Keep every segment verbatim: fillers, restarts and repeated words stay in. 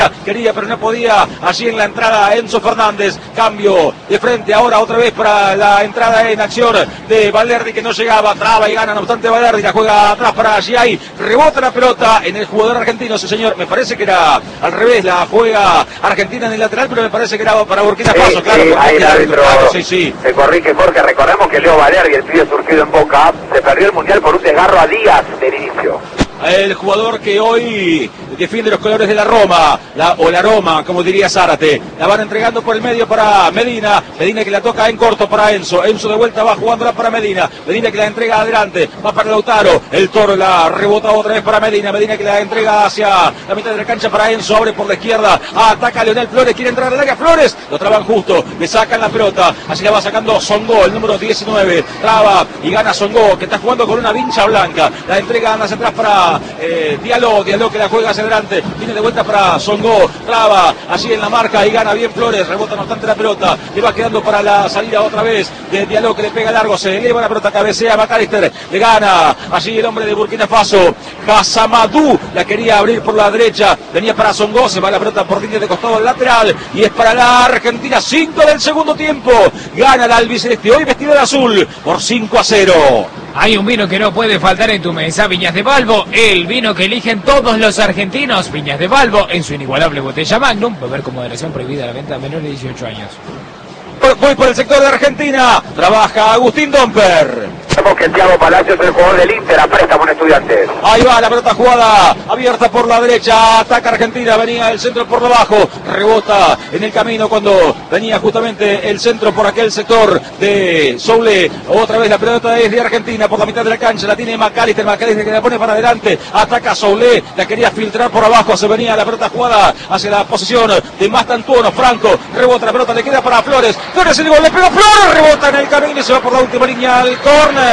Quería pero no podía, allí en la entrada Enzo Fernández, cambio de frente ahora otra vez para la entrada en acción de Valderdi que no llegaba, traba y gana no obstante Valderdi, la juega atrás para Giai, rebota la pelota en el jugador argentino, sí señor, me parece que era al revés, la juega Argentina en el lateral, pero me parece que era para Burkina Faso, sí, claro, sí, ahí el árbitro claro, sí, sí. se corrige porque recordemos que Leo Valderdi, el pibe surgido en Boca, se perdió el Mundial por un desgarro a días del inicio. El jugador que hoy defiende los colores de la Roma, la, o la Roma, como diría Zárate. La van entregando por el medio para Medina. Medina que la toca en corto para Enzo. Enzo de vuelta va jugándola para Medina. Medina que la entrega adelante. Va para Lautaro. El Toro la rebota otra vez para Medina. Medina que la entrega hacia la mitad de la cancha para Enzo. Abre por la izquierda. Ataca a Leonel Flores. Quiere entrar al área. Flores. Lo traban justo. Le sacan la pelota. Así la va sacando Songo, el número diecinueve. Traba y gana Songo, que está jugando con una vincha blanca. La entrega hacia atrás para Eh, Diallo, Diallo que la juega hacia adelante, viene de vuelta para Songo, traba allí en la marca y gana bien Flores, rebota no obstante la pelota, le va quedando para la salida otra vez de Diallo que le pega largo, se eleva la pelota, cabecea McAllister, le gana allí el hombre de Burkina Faso, Casamadou, la quería abrir por la derecha, venía para Songo, se va la pelota por línea de costado al lateral y es para la Argentina, cinco del segundo tiempo, gana la albiceleste, hoy vestido de azul, por cinco a cero. Hay un vino que no puede faltar en tu mesa, Viñas de Balbo, el vino que eligen todos los argentinos. Viñas de Balbo, en su inigualable botella Magnum, beber con moderación, prohibida la venta a menores de dieciocho años. Voy por el sector de Argentina, trabaja Agustín Domper. Sabemos que Thiago Palacios es el jugador del Inter, a préstamo en Estudiantes. Ahí va la pelota jugada, abierta por la derecha, ataca Argentina, venía el centro por abajo, rebota en el camino cuando venía justamente el centro por aquel sector de Soule. Otra vez la pelota es de Argentina por la mitad de la cancha, la tiene McAllister, McAllister que la pone para adelante, ataca Soule, la quería filtrar por abajo, se venía la pelota jugada hacia la posición de Mastantuono, Franco, rebota la pelota, le queda para Flores, Flores el gol, le pega Flores, rebota en el camino y se va por la última línea al córner.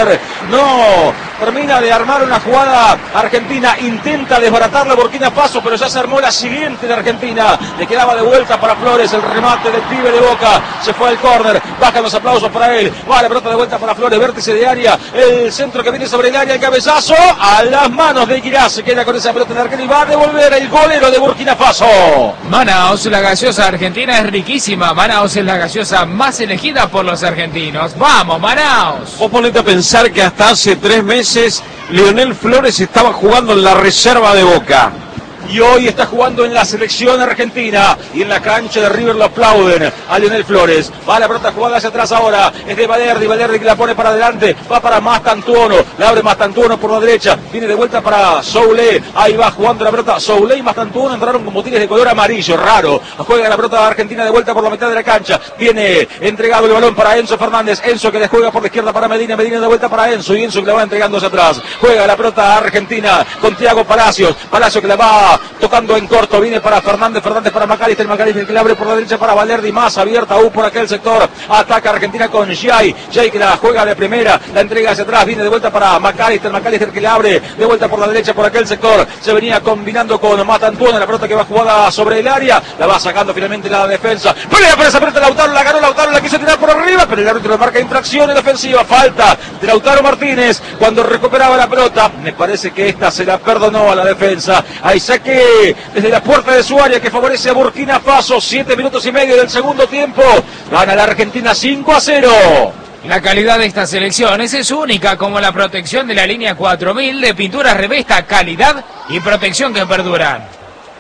No, termina de armar una jugada Argentina, intenta desbaratarla Burkina Faso, pero ya se armó la siguiente de Argentina, le quedaba de vuelta para Flores, el remate del pibe de Boca, se fue al córner, bajan los aplausos para él, va la pelota de vuelta para Flores, vértice de área, el centro que viene sobre el área, el cabezazo, a las manos de Girá, se queda con esa pelota en arquero y va a devolver el golero de Burkina Faso. Manaos, la gaseosa argentina es riquísima, Manaos es la gaseosa más elegida por los argentinos. ¡Vamos, Manaos! Vos ponete a pensar que hasta hace tres meses Leonel Flores estaba jugando en la reserva de Boca. Y hoy está jugando en la selección argentina y en la cancha de River lo aplauden a Leonel Flores. Va la pelota jugada hacia atrás ahora, es de Valderdi, Valderdi que la pone para adelante, va para Mastantuono, la abre Mastantuono por la derecha, viene de vuelta para Soule, ahí va jugando la pelota, Soule y Mastantuono entraron con botines de color amarillo, raro, juega la pelota argentina de vuelta por la mitad de la cancha, viene entregado el balón para Enzo Fernández, Enzo que le juega por la izquierda para Medina, Medina de vuelta para Enzo y Enzo que la va entregando hacia atrás, juega la pelota argentina con Thiago Palacios, Palacios que la va tocando en corto, viene para Fernández, Fernández para McAllister, McAllister que le abre por la derecha para Valderdi, más abierta aún por aquel sector, ataca Argentina con Giai, Giai que la juega de primera, la entrega hacia atrás, viene de vuelta para McAllister, McAllister que le abre de vuelta por la derecha por aquel sector, se venía combinando con Mastantuono, la pelota que va jugada sobre el área, la va sacando finalmente la defensa, pelea por esa pelota, Lautaro la ganó, Lautaro la quiso tirar por arriba, pero el árbitro le marca infracción en la ofensiva, falta de Lautaro Martínez, cuando recuperaba la pelota, me parece que esta se la perdonó a la defensa, ahí saque desde la puerta de su área que favorece a Burkina Faso, siete minutos y medio del segundo tiempo, gana la Argentina cinco a cero. La calidad de estas selecciones es única, como la protección de la línea cuatro mil de pintura Revesta, calidad y protección que perduran.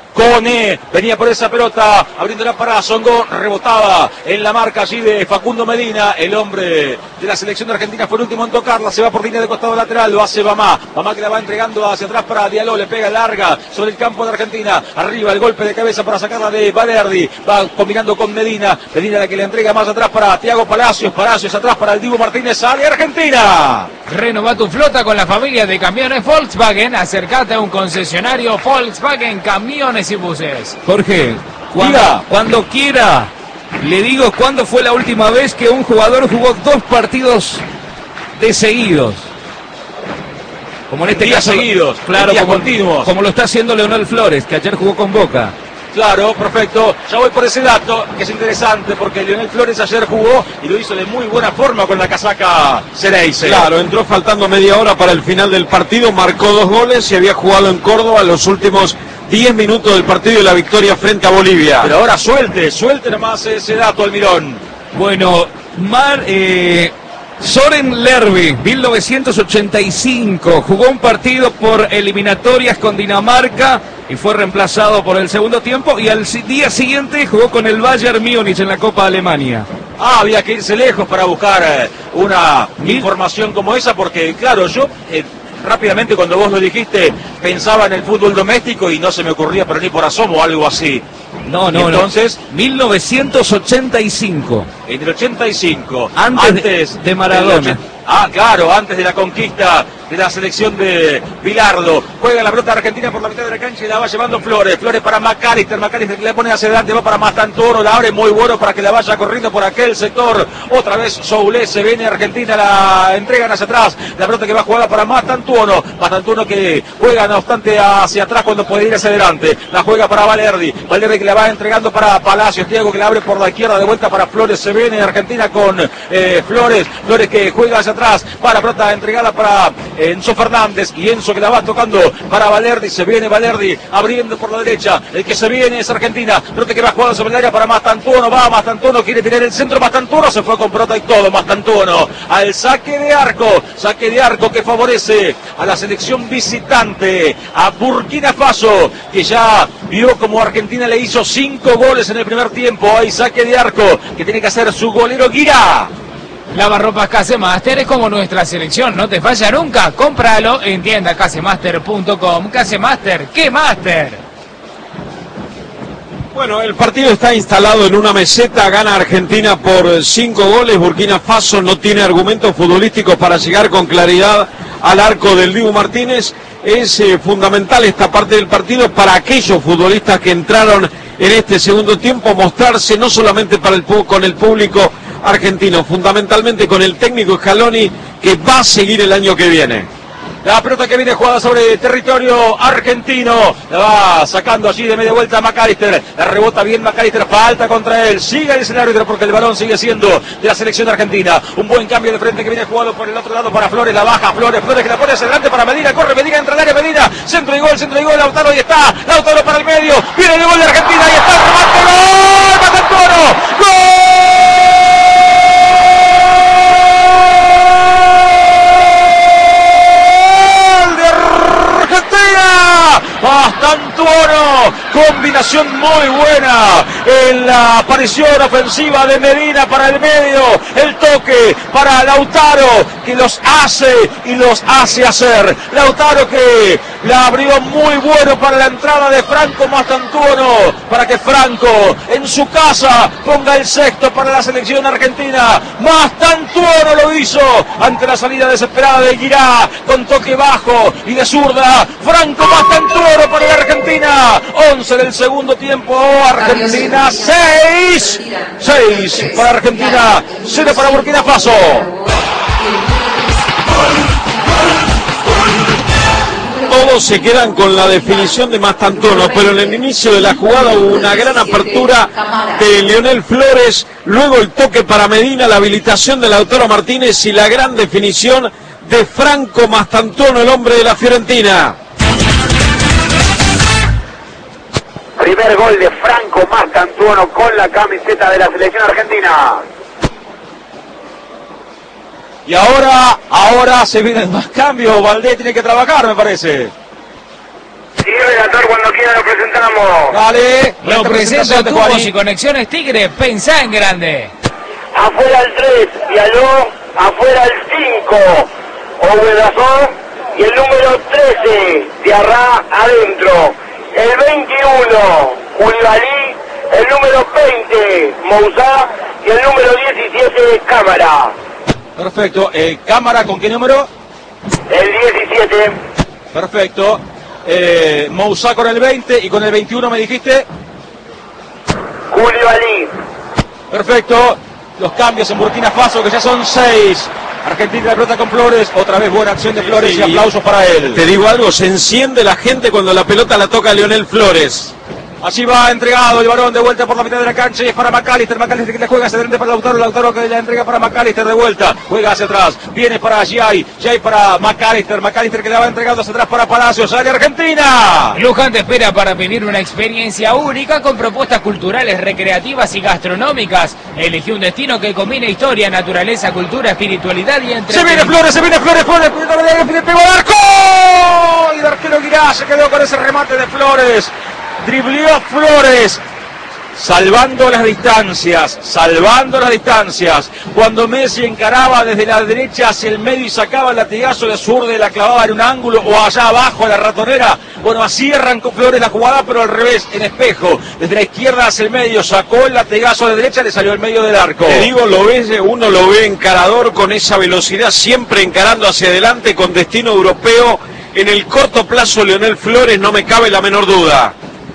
Cone, venía por esa pelota, abriéndola para Songo, rebotaba en la marca allí de Facundo Medina, el hombre de la selección de Argentina fue el último en tocarla, se va por línea de costado lateral, lo hace Bamá, Bamá que la va entregando hacia atrás para Diallo, le pega larga sobre el campo de Argentina, arriba el golpe de cabeza para sacarla de Valderdi, va combinando con Medina, Medina la que le entrega más atrás para Thiago Palacios, Palacios atrás para el Dibu Martínez, sale Argentina. Renova tu flota con la familia de camiones Volkswagen, acércate a un concesionario Volkswagen Camiones y Buses. Jorge, cuando, cuando quiera, le digo cuándo fue la última vez que un jugador jugó dos partidos de seguidos. Como en este días caso, seguidos, claro, días como, continuos. como lo está haciendo Leonel Flores, que ayer jugó con Boca. Claro, perfecto. Ya voy por ese dato, que es interesante, porque Leonel Flores ayer jugó y lo hizo de muy buena forma con la casaca Xereyce. Claro, entró faltando media hora para el final del partido, marcó dos goles y había jugado en Córdoba los últimos diez minutos del partido de la victoria frente a Bolivia. Pero ahora suelte, suelte nomás ese dato, Almirón. Bueno, Mar, eh, Soren Lerby, mil novecientos ochenta y cinco, jugó un partido por eliminatorias con Dinamarca y fue reemplazado por el segundo tiempo, y al día siguiente jugó con el Bayern Múnich en la Copa Alemania. Ah, había que irse lejos para buscar eh, una ¿Mil? información como esa, porque claro, yo eh, rápidamente cuando vos lo dijiste pensaba en el fútbol doméstico y no se me ocurría pero ni por asomo algo así. No, no, entonces, no. mil novecientos ochenta y cinco. En el ochenta y cinco. Antes, antes de Maradona. Ah, claro, antes de la conquista de la selección de Bilardo. Juega la pelota argentina por la mitad de la cancha y la va llevando Flores. Flores para McAllister. McAllister que le pone hacia adelante, va para Mastantoro. La abre muy bueno para que la vaya corriendo por aquel sector. Otra vez Soulé, se viene Argentina, la entregan hacia atrás. La pelota que va jugada para Mastantuono. Mastantuono que juega no obstante hacia atrás cuando puede ir hacia adelante. La juega para Valerdi. Valerdi que la va entregando para Palacios. Thiago que la abre por la izquierda de vuelta para Flores. Se viene Argentina con eh, Flores. Flores que juega hacia atrás. Para pelota entregada para Enzo Fernández. Y Enzo que la va tocando para Valerdi. Se viene Valerdi abriendo por la derecha. El que se viene es Argentina. Pelota que va jugando sobre el área para Mastantuono. Va Mastantuono. Quiere tirar el centro. Mastantuono se fue con pelota y todo. Mastantuono al saque de arco. Saque de arco que favorece a la selección visitante. A Burkina Faso. Que ya vio como Argentina le hizo cinco goles en el primer tiempo. Hay saque de arco que tiene que hacer su golero Guirá. Lavarropas Casemaster es como nuestra selección, no te falla nunca. Cómpralo en tienda casemaster punto com. Casemaster, ¿qué Master? Bueno, el partido está instalado en una meseta, gana Argentina por cinco goles. Burkina Faso no tiene argumentos futbolísticos para llegar con claridad al arco del Dibu Martínez. Es eh, fundamental esta parte del partido para aquellos futbolistas que entraron en este segundo tiempo, mostrarse no solamente para el con el público argentino, fundamentalmente con el técnico Scaloni, que va a seguir el año que viene. La pelota que viene jugada sobre territorio argentino. La va sacando allí de media vuelta McAllister. La rebota bien McAllister. Falta contra él. Sigue el árbitro porque el balón sigue siendo de la selección argentina. Un buen cambio de frente que viene jugado por el otro lado para Flores. La baja Flores. Flores que la pone hacia adelante para Medina. Corre Medina, entra al área Medina. Centro y gol, centro y gol. Lautaro y está. Lautaro para el medio. Viene el gol de Argentina y está el remate. ¡Gol! ¡Matantuono! ¡Gol! Mastantuono, combinación muy buena en la aparición ofensiva de Medina para el medio, el toque para Lautaro que los hace y los hace hacer. Lautaro que la abrió muy bueno para la entrada de Franco Mastantuono, para que Franco en su casa ponga el sexto para la selección argentina. Mastantuono lo hizo ante la salida desesperada de Guirá con toque bajo y de zurda. Franco Mastantuono para la Argentina, once del segundo tiempo, Argentina seis, seis para Argentina, cero para Burkina Faso. Todos se quedan con la definición de Mastantuono, pero en el inicio de la jugada hubo una gran apertura de Leonel Flores, luego el toque para Medina, la habilitación de Lautaro Martínez y la gran definición de Franco Mastantuono, el hombre de la Fiorentina. Primer gol de Franco Mastantuono con la camiseta de la selección argentina. Y ahora, ahora se vienen más cambios. Valdés tiene que trabajar, me parece. Sí, relator, cuando quiera lo presentamos. Dale. Lo presento tubos y conexiones Tigre, pensá en grande. Afuera el tres, Diallo, afuera el cinco, Obedazón, y el número trece, Diarra adentro. El veintiuno, Julibalí, el número veinte, Mousá, y el número diecisiete, Cámara. Perfecto. Eh, ¿Cámara con qué número? El diecisiete. Perfecto. Eh, Mousá con el veinte y con el veintiuno me dijiste. Julibalí. Perfecto. Los cambios en Burkina Faso que ya son seis. Argentina la pelota con Flores, otra vez buena acción de Flores y aplausos para él. Te digo algo, se enciende la gente cuando la pelota la toca Leonel Flores. Allí va entregado el balón de vuelta por la mitad de la cancha y es para McAllister. McAllister que le juega hacia adelante para Lautaro. Lautaro que la entrega para McAllister de vuelta. Juega hacia atrás. Viene para Giai. Giai para McAllister. McAllister que la va entregando hacia atrás para Palacios. Área Argentina. Luján te espera para vivir una experiencia única con propuestas culturales, recreativas y gastronómicas. Elegí un destino que combine historia, naturaleza, cultura, espiritualidad y entretenimiento. Se viene Flores, se viene Flores. Flores, Flores pegó al arco. Y el arquero Guirá se quedó con ese remate de Flores. Dribleó Flores, salvando las distancias, salvando las distancias. Cuando Messi encaraba desde la derecha hacia el medio y sacaba el latigazo de zurda y la clavaba en un ángulo o allá abajo a la ratonera. Bueno, así arrancó Flores la jugada, pero al revés, en espejo. Desde la izquierda hacia el medio, sacó el latigazo de derecha, le salió el medio del arco. Te digo, lo ves, uno lo ve encarador con esa velocidad, siempre encarando hacia adelante con destino europeo. En el corto plazo, Leonel Flores, no me cabe la menor duda.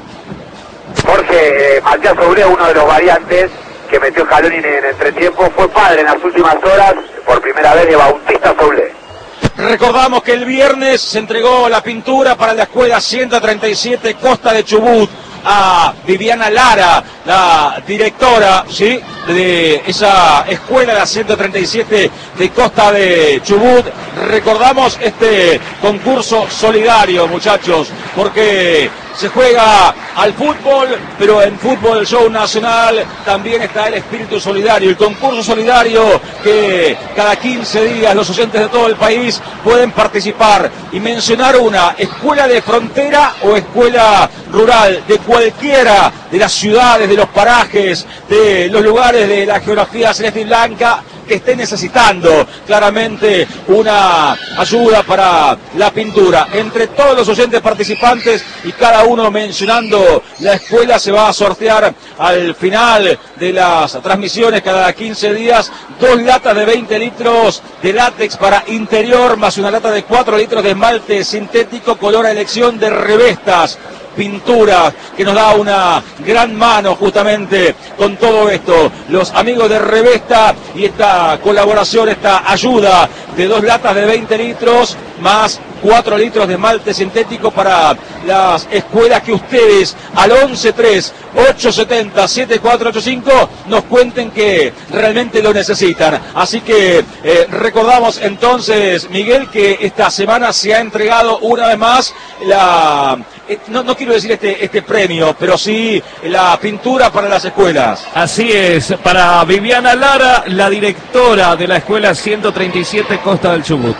Jorge, eh, Matías Soule, uno de los variantes que metió Scaloni en el entretiempo, fue padre en las últimas horas, por primera vez, de Bautista Soule. Recordamos que el viernes se entregó la pintura para la escuela ciento treinta y siete Costa de Chubut a Viviana Lara, la directora, ¿sí?, de esa escuela, la ciento treinta y siete de Costa de Chubut. Recordamos este concurso solidario, muchachos, porque se juega al fútbol, pero en Fútbol Show Nacional también está el espíritu solidario, el concurso solidario que cada quince días los oyentes de todo el país pueden participar y mencionar una escuela de frontera o escuela rural, de cualquiera de las ciudades, de los parajes, de los lugares de la geografía celeste y blanca, que esté necesitando claramente una ayuda para la pintura. Entre todos los oyentes participantes y cada uno mencionando la escuela, se va a sortear al final de las transmisiones cada quince días dos latas de veinte litros de látex para interior más una lata de cuatro litros de esmalte sintético color a elección de Revestas Pintura, que nos da una gran mano justamente con todo esto. Los amigos de Revesta y esta colaboración, esta ayuda de dos latas de veinte litros más cuatro litros de esmalte sintético para las escuelas que ustedes al once tres ocho siete cero siete cuatro ocho cinco nos cuenten que realmente lo necesitan. Así que eh, recordamos entonces, Miguel, que esta semana se ha entregado una vez más la... Eh, no, no quiero decir este, este premio, pero sí la pintura para las escuelas. Así es, para Viviana Lara, la directora de la escuela ciento treinta y siete Costa del Chubut.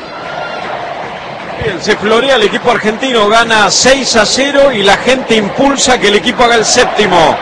Bien, se florea el equipo argentino, gana seis a cero y la gente impulsa que el equipo haga el séptimo.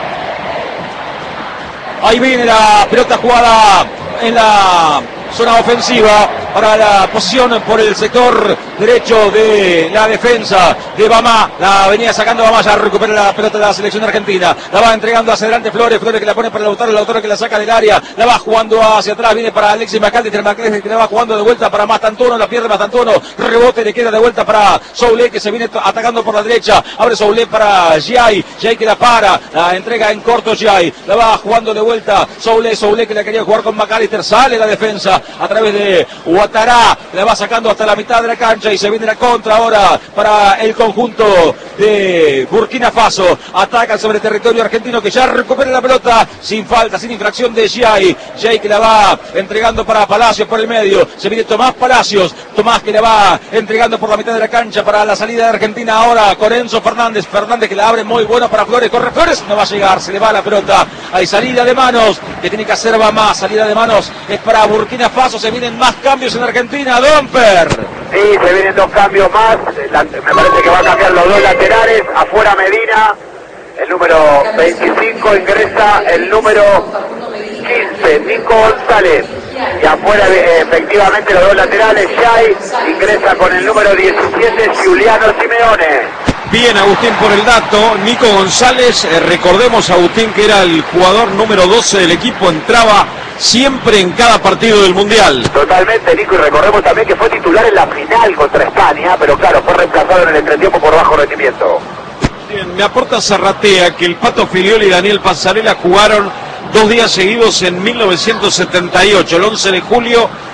Ahí viene la pelota jugada en la zona ofensiva para la posición por el sector derecho de la defensa de Bamá. La venía sacando Bamá, ya recupera la pelota de la selección argentina. La va entregando hacia adelante Flores, Flores que la pone para Lautaro, Lautaro que la saca del área. La va jugando hacia atrás, viene para Alexis McAllister, McAllister que la va jugando de vuelta para Mastantuono, la pierde Mastantuono, rebote, le queda de vuelta para Soule que se viene atacando por la derecha. Abre Soule para Giai, Giai que la para, la entrega en corto Giai. La va jugando de vuelta Soule, Soule que la quería jugar con McAllister, sale la defensa a través de Ouattara, la va sacando hasta la mitad de la cancha y se viene la contra ahora para el conjunto de Burkina Faso. Ataca sobre el territorio argentino que ya recupera la pelota sin falta, sin infracción de Giai. Giai que la va entregando para Palacios por el medio. Se viene Tomás Palacios, Tomás que la va entregando por la mitad de la cancha para la salida de Argentina ahora con Enzo Fernández. Fernández que la abre muy bueno para Flores, corre Flores, no va a llegar, se le va la pelota. Hay salida de manos que tiene que hacer más, salida de manos es para Burkina Faso. Se vienen más cambios en Argentina, Domper. Sí, se vienen dos cambios más. La, me parece que va a cambiar los dos laterales. Afuera Medina, el número veinticinco, ingresa el número quince, Nico González. Y afuera efectivamente los dos laterales, Giai ingresa con el número diecisiete, Giuliano Simeone. Bien, Agustín, por el dato. Nico González, eh, recordemos, Agustín, que era el jugador número doce del equipo, entraba siempre en cada partido del Mundial. Totalmente, Nico, y recordemos también que fue titular en la final contra España, pero claro, fue reemplazado en el entretiempo por bajo rendimiento. Bien, me aporta Zarratea que el Pato Filiol y Daniel Pasarela jugaron dos días seguidos en mil novecientos setenta y ocho, el once de julio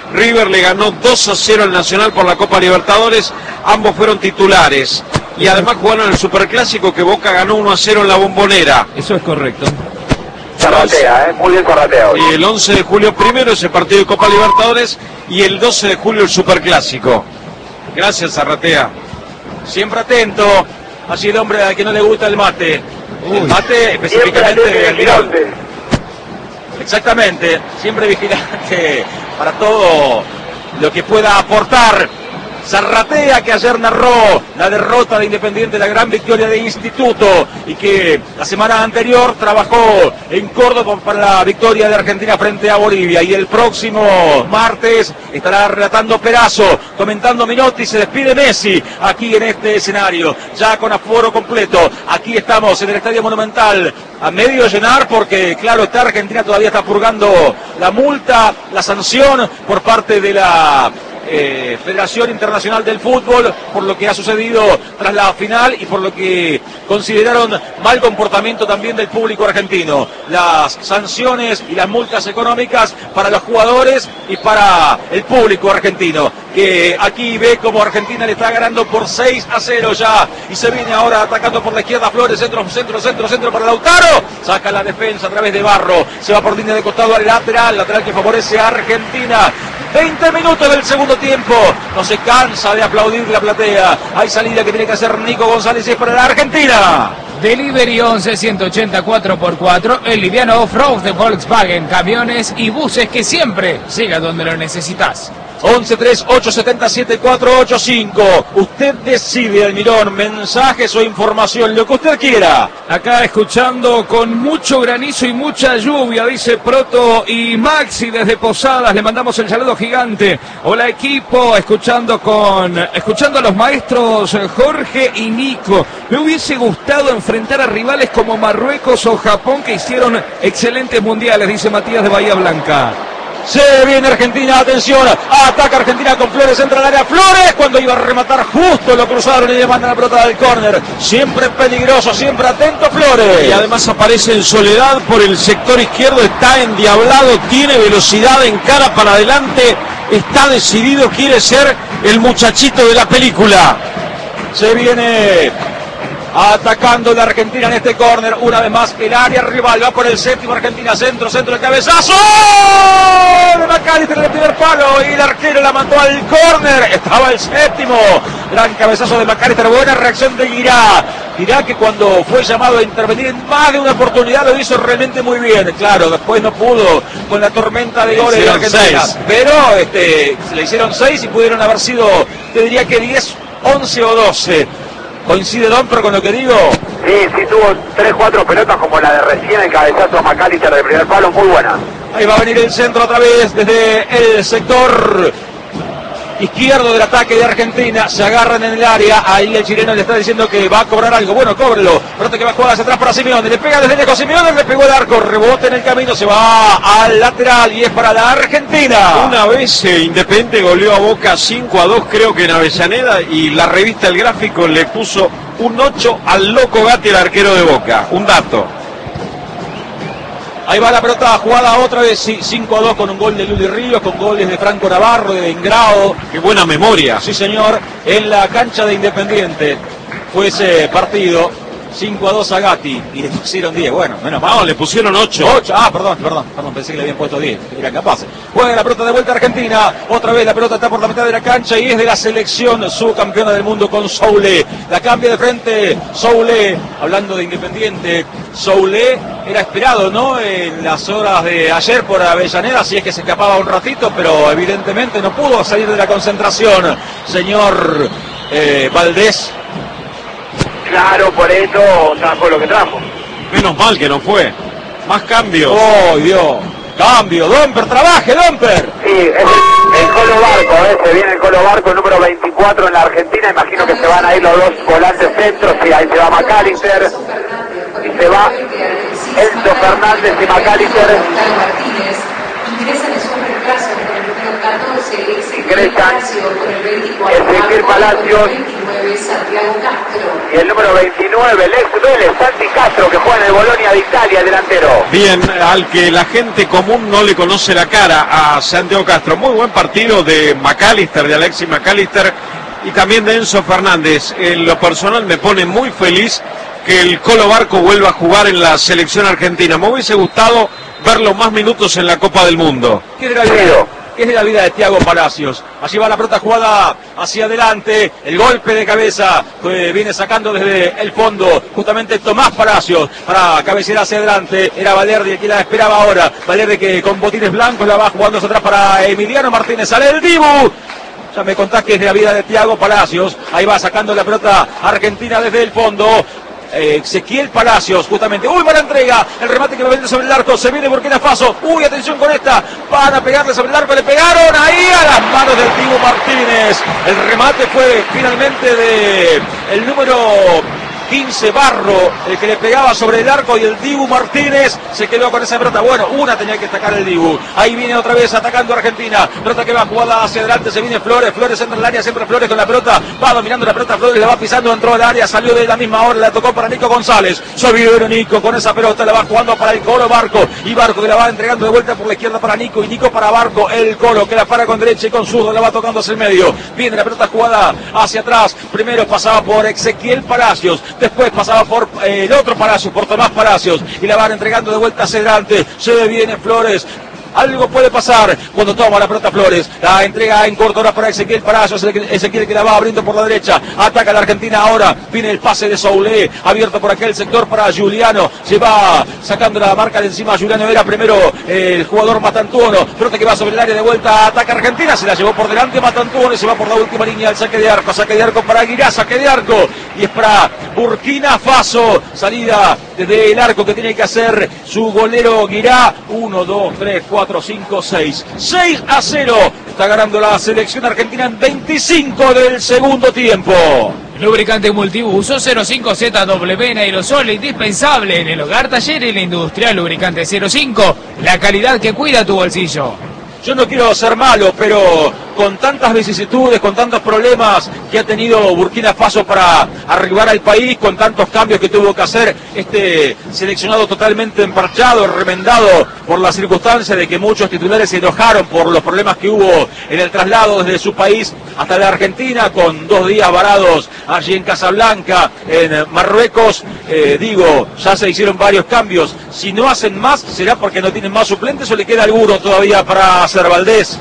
River le ganó dos a cero al Nacional por la Copa Libertadores, ambos fueron titulares. Y además jugaron el Superclásico que Boca ganó uno a cero en la Bombonera. Eso es correcto. Zarratea, ¿eh? Muy bien Zarratea hoy. Y el once de julio primero ese partido de Copa Libertadores y el doce de julio el Superclásico. Gracias, Zarratea. Siempre atento. Así el hombre al que no le gusta el mate. Uy. El mate específicamente Siempre del Almirón. vigilante. Exactamente. Siempre vigilante para todo lo que pueda aportar. Zarratea, que ayer narró la derrota de Independiente, la gran victoria de Instituto, y que la semana anterior trabajó en Córdoba para la victoria de Argentina frente a Bolivia. Y el próximo martes estará relatando Perazo, comentando Minotti, se despide Messi aquí en este escenario, ya con aforo completo. Aquí estamos en el Estadio Monumental, a medio llenar, porque claro está, Argentina todavía está purgando la multa, la sanción por parte de la Eh, Federación Internacional del Fútbol por lo que ha sucedido tras la final y por lo que consideraron mal comportamiento también del público argentino. Las sanciones y las multas económicas para los jugadores y para el público argentino, que aquí ve como Argentina le está ganando por seis a cero ya, y se viene ahora atacando por la izquierda Flores, centro, centro, centro, centro para Lautaro, saca la defensa a través de Barro, se va por línea de costado al lateral, lateral que favorece a Argentina. veinte minutos del segundo tiempo, no se cansa de aplaudir la platea. Hay salida que tiene que hacer Nico González y es para la Argentina. Delivery once ciento ochenta cuatro por cuatro, el liviano off-road de Volkswagen, camiones y buses que siempre llega donde lo necesitas. once tres ocho siete siete cuatro ocho cinco. Usted decide, Almirón, mensajes o información, lo que usted quiera. Acá escuchando con mucho granizo y mucha lluvia, dice Proto y Maxi desde Posadas, le mandamos el saludo gigante. Hola equipo, escuchando con escuchando a los maestros Jorge y Nico. Me hubiese gustado enfrentar a rivales como Marruecos o Japón, que hicieron excelentes mundiales, dice Matías de Bahía Blanca. Se viene Argentina, atención, ataca Argentina con Flores, entra al área Flores, cuando iba a rematar justo lo cruzaron y le mandan la pelota del córner. Siempre peligroso, siempre atento Flores. Y además aparece en Soledad por el sector izquierdo, está endiablado, tiene velocidad, encara para adelante, está decidido, quiere ser el muchachito de la película. Se viene atacando la Argentina en este córner, una vez más el área rival, va por el séptimo, Argentina, centro, centro, el cabezazo de McAllister en el primer palo y el arquero la mandó al córner, estaba el séptimo, gran cabezazo de McAllister, buena reacción de Guirá, Guirá que cuando fue llamado a intervenir en más de una oportunidad lo hizo realmente muy bien, claro, después no pudo con la tormenta de goles de Argentina, seis. Pero este, le hicieron seis y pudieron haber sido, te diría que diez, once o doce. ¿Coincide Domper con lo que digo? Sí, sí, tuvo tres, cuatro pelotas como la de recién, el cabezazo a McAllister de primer palo, muy buena. Ahí va a venir el centro otra vez desde el sector izquierdo del ataque de Argentina, se agarran en el área, ahí el chileno le está diciendo que va a cobrar algo, bueno, cóbrelo, pelota que va a jugar hacia atrás para Simeone, le pega desde lejos Simeone, le pegó el arco, rebote en el camino, se va al lateral y es para la Argentina. Una vez eh, Independiente goleó a Boca cinco a dos, creo que en Avellaneda, y la revista El Gráfico le puso un ocho al Loco Gatti, el arquero de Boca, un dato. Ahí va la pelota jugada otra vez, cinco a dos con un gol de Luli Ríos, con goles de Franco Navarro, de Ingrao. Qué buena memoria. Sí, señor, en la cancha de Independiente fue ese partido, cinco a dos a Gatti, y le pusieron diez, bueno, menos mal. No, le pusieron ocho. ocho, ah, perdón, perdón, perdón, pensé que le habían puesto diez, era capaz. Juega la pelota de vuelta a Argentina, otra vez la pelota está por la mitad de la cancha y es de la selección subcampeona del mundo con Soule. La cambia de frente Soule, hablando de Independiente, Soule era esperado, ¿no? En las horas de ayer por Avellaneda, si es que se escapaba un ratito, pero evidentemente no pudo salir de la concentración, señor eh, Valdés. Claro, por eso trajo lo que trajo. Menos mal que no fue. Más cambios. ¡Oh, Dios! Cambio, Domper, trabaje, Domper. Sí, es el, el Colo Barco, ¿eh? Se viene el Colo Barco, número veinticuatro en la Argentina. Imagino que se van a ir los dos volantes centros. Sí, ahí se va McAllister. Y se va Enzo Fernández y McAllister. Gracias por el número catorce, Ezequiel Ingresan Palacios, por el veinticuatro, Ezequiel Palacios. por el veintinueve, Santiago Castro. Y el número veintinueve, Lex Vélez, Santi Castro, que juega en el Bolonia de Italia, delantero. Bien, al que la gente común no le conoce la cara, a Santiago Castro. Muy buen partido de McAllister, de Alexis McAllister, y también de Enzo Fernández. En lo personal me pone muy feliz que el Colo Barco vuelva a jugar en la selección argentina. Me hubiese gustado verlo más minutos en la Copa del Mundo. ¿Qué es de la vida? ¿Qué es de la vida de Thiago Palacios? Allí va la pelota jugada hacia adelante, el golpe de cabeza que viene sacando desde el fondo justamente Tomás Palacios para cabecear hacia adelante. Era Valerde el que la esperaba ahora. Valerde que con botines blancos la va jugando hacia atrás para Emiliano Martínez. Sale el Dibu. Ya me contás que es de la vida de Thiago Palacios. Ahí va sacando la pelota argentina desde el fondo. Eh, Ezequiel Palacios, justamente. Uy, mala entrega. El remate que va a venir sobre el arco. Se viene Burkina Faso. Uy, atención con esta. Van a pegarle sobre el arco. Le pegaron ahí a las manos del Dibu Martínez. El remate fue finalmente de el número quince, Barro, el que le pegaba sobre el arco, y el Dibu Martínez se quedó con esa pelota. Bueno, una tenía que atacar el Dibu. Ahí viene otra vez atacando Argentina. Pelota que va jugada hacia adelante, se viene Flores. Flores entra en el área, siempre Flores con la pelota. Va dominando la pelota, Flores la va pisando, entró al área, salió de la misma hora, la tocó para Nico González. Se vio Nico con esa pelota, la va jugando para el Colo Barco. Y Barco que la va entregando de vuelta por la izquierda para Nico. Y Nico para Barco, el Colo que la para con derecha y con zurdo, la va tocando hacia el medio. Viene la pelota jugada hacia atrás. Primero pasaba por Ezequiel Palacios. Después pasaba por eh, el otro Palacios, por Tomás Palacios, y la van entregando de vuelta hacia adelante. Se viene Flores. Algo puede pasar cuando toma la pelota Flores. La entrega en corto ahora para Ezequiel Palacios. Ezequiel que la va abriendo por la derecha. Ataca la Argentina ahora. Viene el pase de Soulé. Abierto por aquel sector para Giuliano. Se va sacando la marca de encima. Giuliano era primero eh, el jugador Matantuono. Pelota que va sobre el área de vuelta. Ataca Argentina. Se la llevó por delante Matantuono y se va por la última línea. El saque de arco. Saque de arco para Aguirá. Saque de arco. Y es para Burkina Faso. Salida desde el arco que tiene que hacer su golero Guirá. uno, dos, tres, cuatro, cinco, seis. seis a cero. Está ganando la selección argentina en veinticinco del segundo tiempo. Lubricante multiuso cero cinco Z W en aerosol, indispensable en el hogar, taller y la industria. Lubricante cero cinco, la calidad que cuida tu bolsillo. Yo no quiero ser malo, pero con tantas vicisitudes, con tantos problemas que ha tenido Burkina Faso para arribar al país, con tantos cambios que tuvo que hacer, este seleccionado totalmente emparchado, remendado por la circunstancia de que muchos titulares se enojaron por los problemas que hubo en el traslado desde su país hasta la Argentina, con dos días varados allí en Casablanca, en Marruecos. Eh, digo, ya se hicieron varios cambios. Si no hacen más, será porque no tienen más suplentes o le queda alguno todavía para hacer Valdés.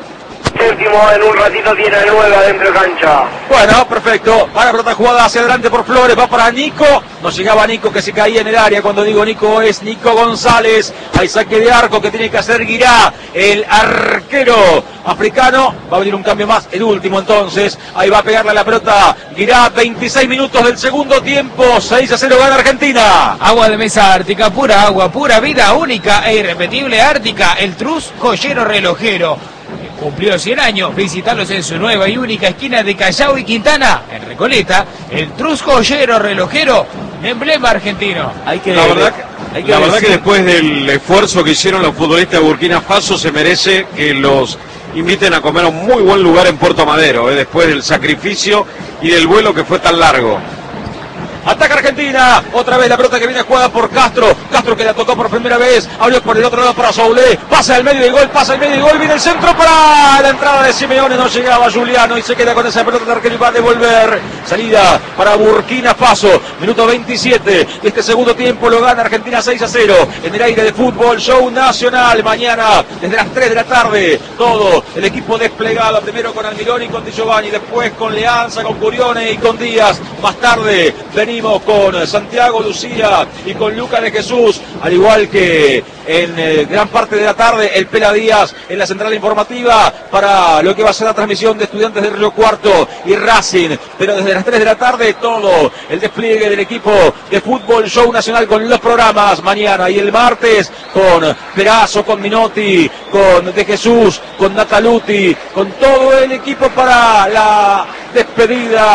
Séptimo, en un ratito tiene el nueve adentro de cancha. Bueno, perfecto. Va la pelota jugada hacia adelante por Flores, va para Nico. No llegaba Nico, que se caía en el área. Cuando digo Nico es Nico González. Hay saque de arco que tiene que hacer Guirá, el arquero africano. Va a venir un cambio más, el último entonces. Ahí va a pegarle a la pelota Guirá. veintiséis minutos del segundo tiempo. seis a cero gana Argentina. Agua de mesa Ártica, pura agua, pura vida, única e irrepetible. Ártica, el Trus joyero relojero. Cumplió cien años, visitarlos en su nueva y única esquina de Callao y Quintana, en Recoleta. El Trus joyero relojero, emblema argentino. Hay que, la verdad, que, hay que, la verdad decir... que después del esfuerzo que hicieron los futbolistas de Burkina Faso, se merece que los inviten a comer a un muy buen lugar en Puerto Madero, eh, después del sacrificio y del vuelo que fue tan largo. Ataca Argentina, otra vez la pelota que viene jugada por Castro. Castro que la tocó por primera vez, abrió por el otro lado para Soulé. Pasa al medio y gol, pasa al medio y gol. Viene el centro para la entrada de Simeone. No llegaba Giuliano y se queda con esa pelota de arquero y va a devolver. Salida para Burkina Faso. Minuto veintisiete de este segundo tiempo. Lo gana Argentina seis a cero. En el aire de Fútbol Show Nacional. Mañana desde las tres de la tarde. Todo el equipo desplegado. Primero con Almirón y con Di Giovanni. Después con Leanza, con Curione y con Díaz. Más tarde venimos con Santiago Lucía y con Lucas de Jesús, al igual que en eh, gran parte de la tarde el Pela Díaz en la central informativa para lo que va a ser la transmisión de Estudiantes de Río Cuarto y Racing. Pero desde las tres de la tarde todo el despliegue del equipo de Fútbol Show Nacional con los programas mañana y el martes con Perazo, con Minotti, con De Jesús, con Nataluti, con todo el equipo para la despedida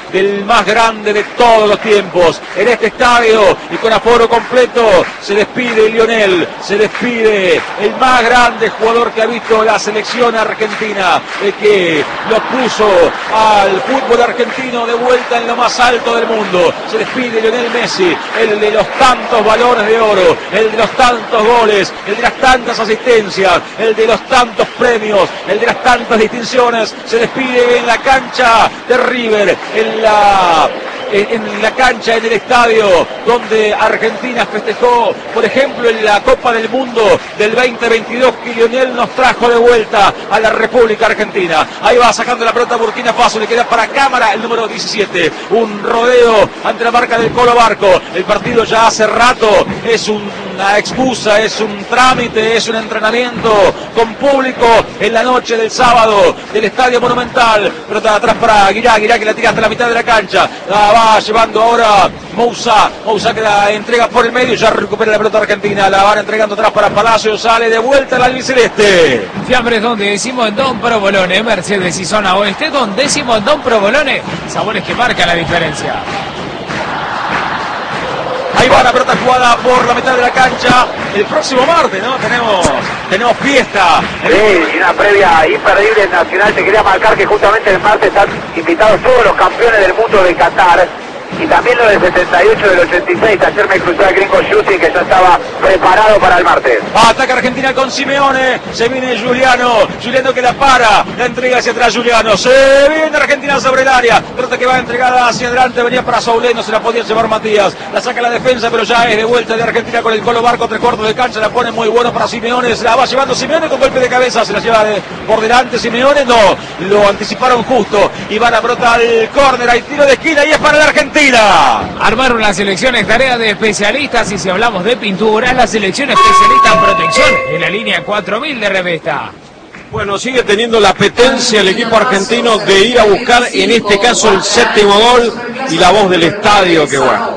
del más grande de todos los tiempos en este estadio y con aforo completo. Se despide Lionel, se despide el más grande jugador que ha visto la selección argentina, el que lo puso al fútbol argentino de vuelta en lo más alto del mundo. Se despide Lionel Messi, el de los tantos balones de oro, el de los tantos goles, el de las tantas asistencias, el de los tantos premios, el de las tantas distinciones. Se despide en la cancha de River, en la en la cancha, en el estadio donde Argentina festejó, por ejemplo, en la Copa del Mundo del veinte veintidós, que Lionel nos trajo de vuelta a la República Argentina. Ahí va sacando la pelota Burkina Faso, le queda para cámara el número diecisiete, un rodeo ante la marca del Colo Barco. El partido ya hace rato es una excusa, es un trámite, es un entrenamiento con público en la noche del sábado del Estadio Monumental. Pelota atrás para Guirá, Guirá que la tira hasta la mitad de la cancha, la va llevando ahora Moussa, Moussa que la entrega por el medio, ya recupera la pelota argentina, la van entregando atrás para Palacio, sale de vuelta el albiceleste. Fiambres donde decimos Don Provolone, Mercedes y zona oeste, donde decimos Don Provolone, sabores que marcan la diferencia. Ahí va la pelota jugada por la mitad de la cancha. El próximo martes, ¿no? Tenemos, tenemos fiesta. Sí, y una previa imperdible nacional. Te quería marcar que justamente el martes están invitados todos los campeones del mundo de Qatar. Y también lo del setenta y ocho, del ochenta y seis. Ayer me cruzó el gringo Yusi, que ya estaba preparado para el martes. Ataca Argentina con Simeone. Se viene Giuliano. Giuliano que la para. La entrega hacia atrás Giuliano. Se viene Argentina sobre el área. Pelota que va entregada hacia adelante. Venía para Soule. No se la podía llevar Matías. La saca la defensa, pero ya es de vuelta de Argentina con el Colo Barco. Tres cuartos de cancha. La pone muy bueno para Simeone. Se la va llevando Simeone con golpe de cabeza. Se la lleva de, por delante Simeone. No. Lo anticiparon justo. Y va la pelota al córner. Hay tiro de esquina y es para la Argentina. Armaron las selecciones tarea de especialistas y si hablamos de pintura, la selección especialista en protección en la línea cuatro mil de Revesta. Bueno, sigue teniendo la apetencia el equipo argentino de ir a buscar, en este caso, el séptimo gol y la voz del estadio, que bueno.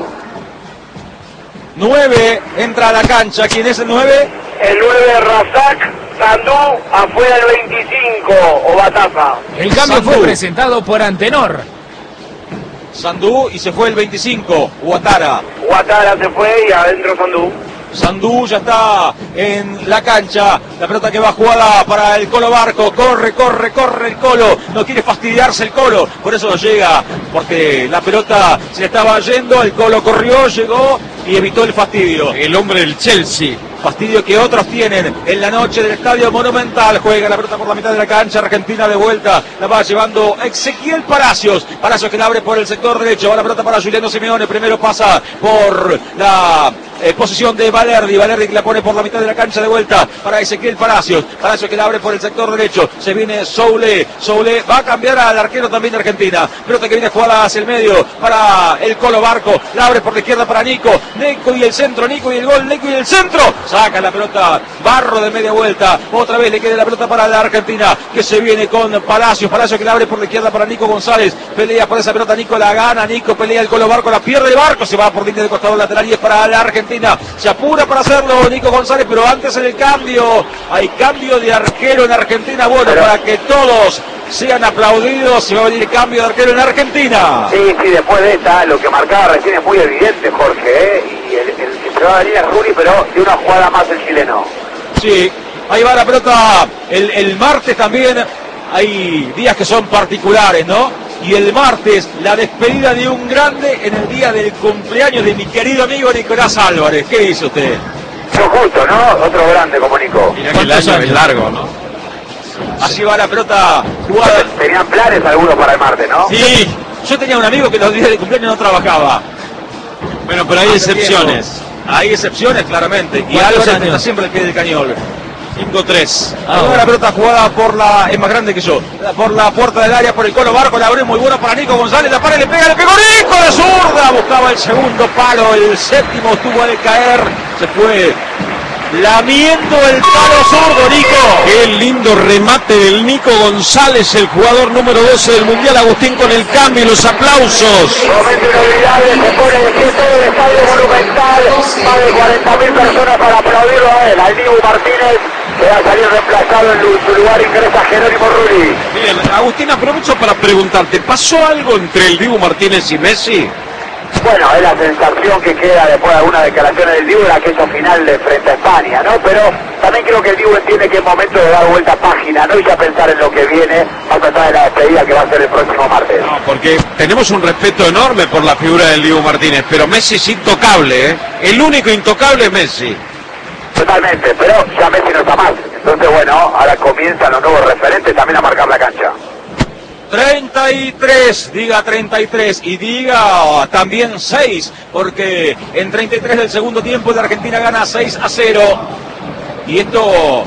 nueve entra a la cancha. ¿Quién es el nueve? El nueve Razak, Sandú, afuera el veinticinco, o Bataza. El cambio Sandú. fue presentado por Antenor. Sandú y se fue el veinticinco, Ouattara. Ouattara se fue y adentro Sandú. Sandú ya está en la cancha. La pelota que va jugada para el Colo Barco. Corre, corre, corre el Colo. No quiere fastidiarse el Colo. Por eso llega, porque la pelota se le estaba yendo. El Colo corrió, llegó y evitó el fastidio. El hombre del Chelsea. Fastidio que otros tienen en la noche del Estadio Monumental. Juega la pelota por la mitad de la cancha. Argentina de vuelta. La va llevando Ezequiel Palacios. Palacios que la abre por el sector derecho. Va la pelota para Giuliano Simeone. Primero pasa por la eh, posición de Valerdi. Valerdi que la pone por la mitad de la cancha de vuelta para Ezequiel Palacios. Palacios que la abre por el sector derecho. Se viene Soule. Soule va a cambiar al arquero también de Argentina. Pelota que viene jugada hacia el medio para el Colo Barco. La abre por la izquierda para Nico. Nico y el centro. Nico y el gol. Nico y el centro. Saca la pelota, Barro de media vuelta, otra vez le queda la pelota para la Argentina, que se viene con Palacios, Palacios que la abre por la izquierda para Nico González, pelea por esa pelota, Nico la gana, Nico pelea el Colo Barco, la pierde el Barco, se va por línea de costado lateral y es para la Argentina, se apura para hacerlo Nico González, pero antes en el cambio, hay cambio de arquero en Argentina, bueno, pero para que todos sean aplaudidos, se va a venir el cambio de arquero en Argentina. Sí, sí, después de esta, lo que marcaba recién es muy evidente, Jorge, ¿eh? Y el, el que se va a venir es Ruri, pero de una jugada más el chileno. Sí, ahí va la pelota, el, el martes también, hay días que son particulares, ¿no? Y el martes, la despedida de un grande en el día del cumpleaños de mi querido amigo Nicolás Álvarez. ¿Qué dice usted? Yo justo, ¿no? Otro grande como Nico. Mirá que el año es largo, ¿no? Así va la pelota jugada. Tenían planes algunos para el martes, ¿no? Sí, yo tenía un amigo que los días de cumpleaños no trabajaba. Bueno, pero hay Hace excepciones. tiempo. Hay excepciones, claramente. Y ¿Cuántos Álvarez años? está siempre al pie del cañón. cinco tres. Ah, bueno. La pelota jugada por la, es más grande que yo, por la puerta del área, por el Colo Barco, la abre muy buena para Nico González, la para, le pega, le pegó Nico de zurda, buscaba el segundo palo, el séptimo estuvo al caer, se fue lamiendo el palo zurdo, Nico. Qué lindo remate del Nico González, el jugador número doce del Mundial. Agustín con el cambio y los aplausos. Momento inolvidable, se pone de pie todo el estadio Monumental, más de cuarenta mil personas para aplaudir verlo a él, al Dibu Martínez, que va a salir reemplazado en su lugar, ingresa Jerónimo Rulli. Bien, Agustín, aprovecho para preguntarte, ¿pasó algo entre el Dibu Martínez y Messi? Bueno, es la sensación que queda después de algunas declaraciones del Dibu, de aquella final de frente a España, ¿no? Pero también creo que el Dibu entiende que es momento de dar vuelta a página, ¿no? Y ya pensar en lo que viene, más allá de la despedida que va a ser el próximo martes. No, porque tenemos un respeto enorme por la figura del Dibu Martínez, pero Messi es intocable, ¿eh? El único intocable es Messi. Totalmente, pero ya Messi no está más. Entonces, bueno, ahora comienzan los nuevos referentes también a marcar la cancha. treinta y tres, diga treinta y tres y diga también seis, porque en treinta y tres del segundo tiempo la Argentina gana seis a cero y esto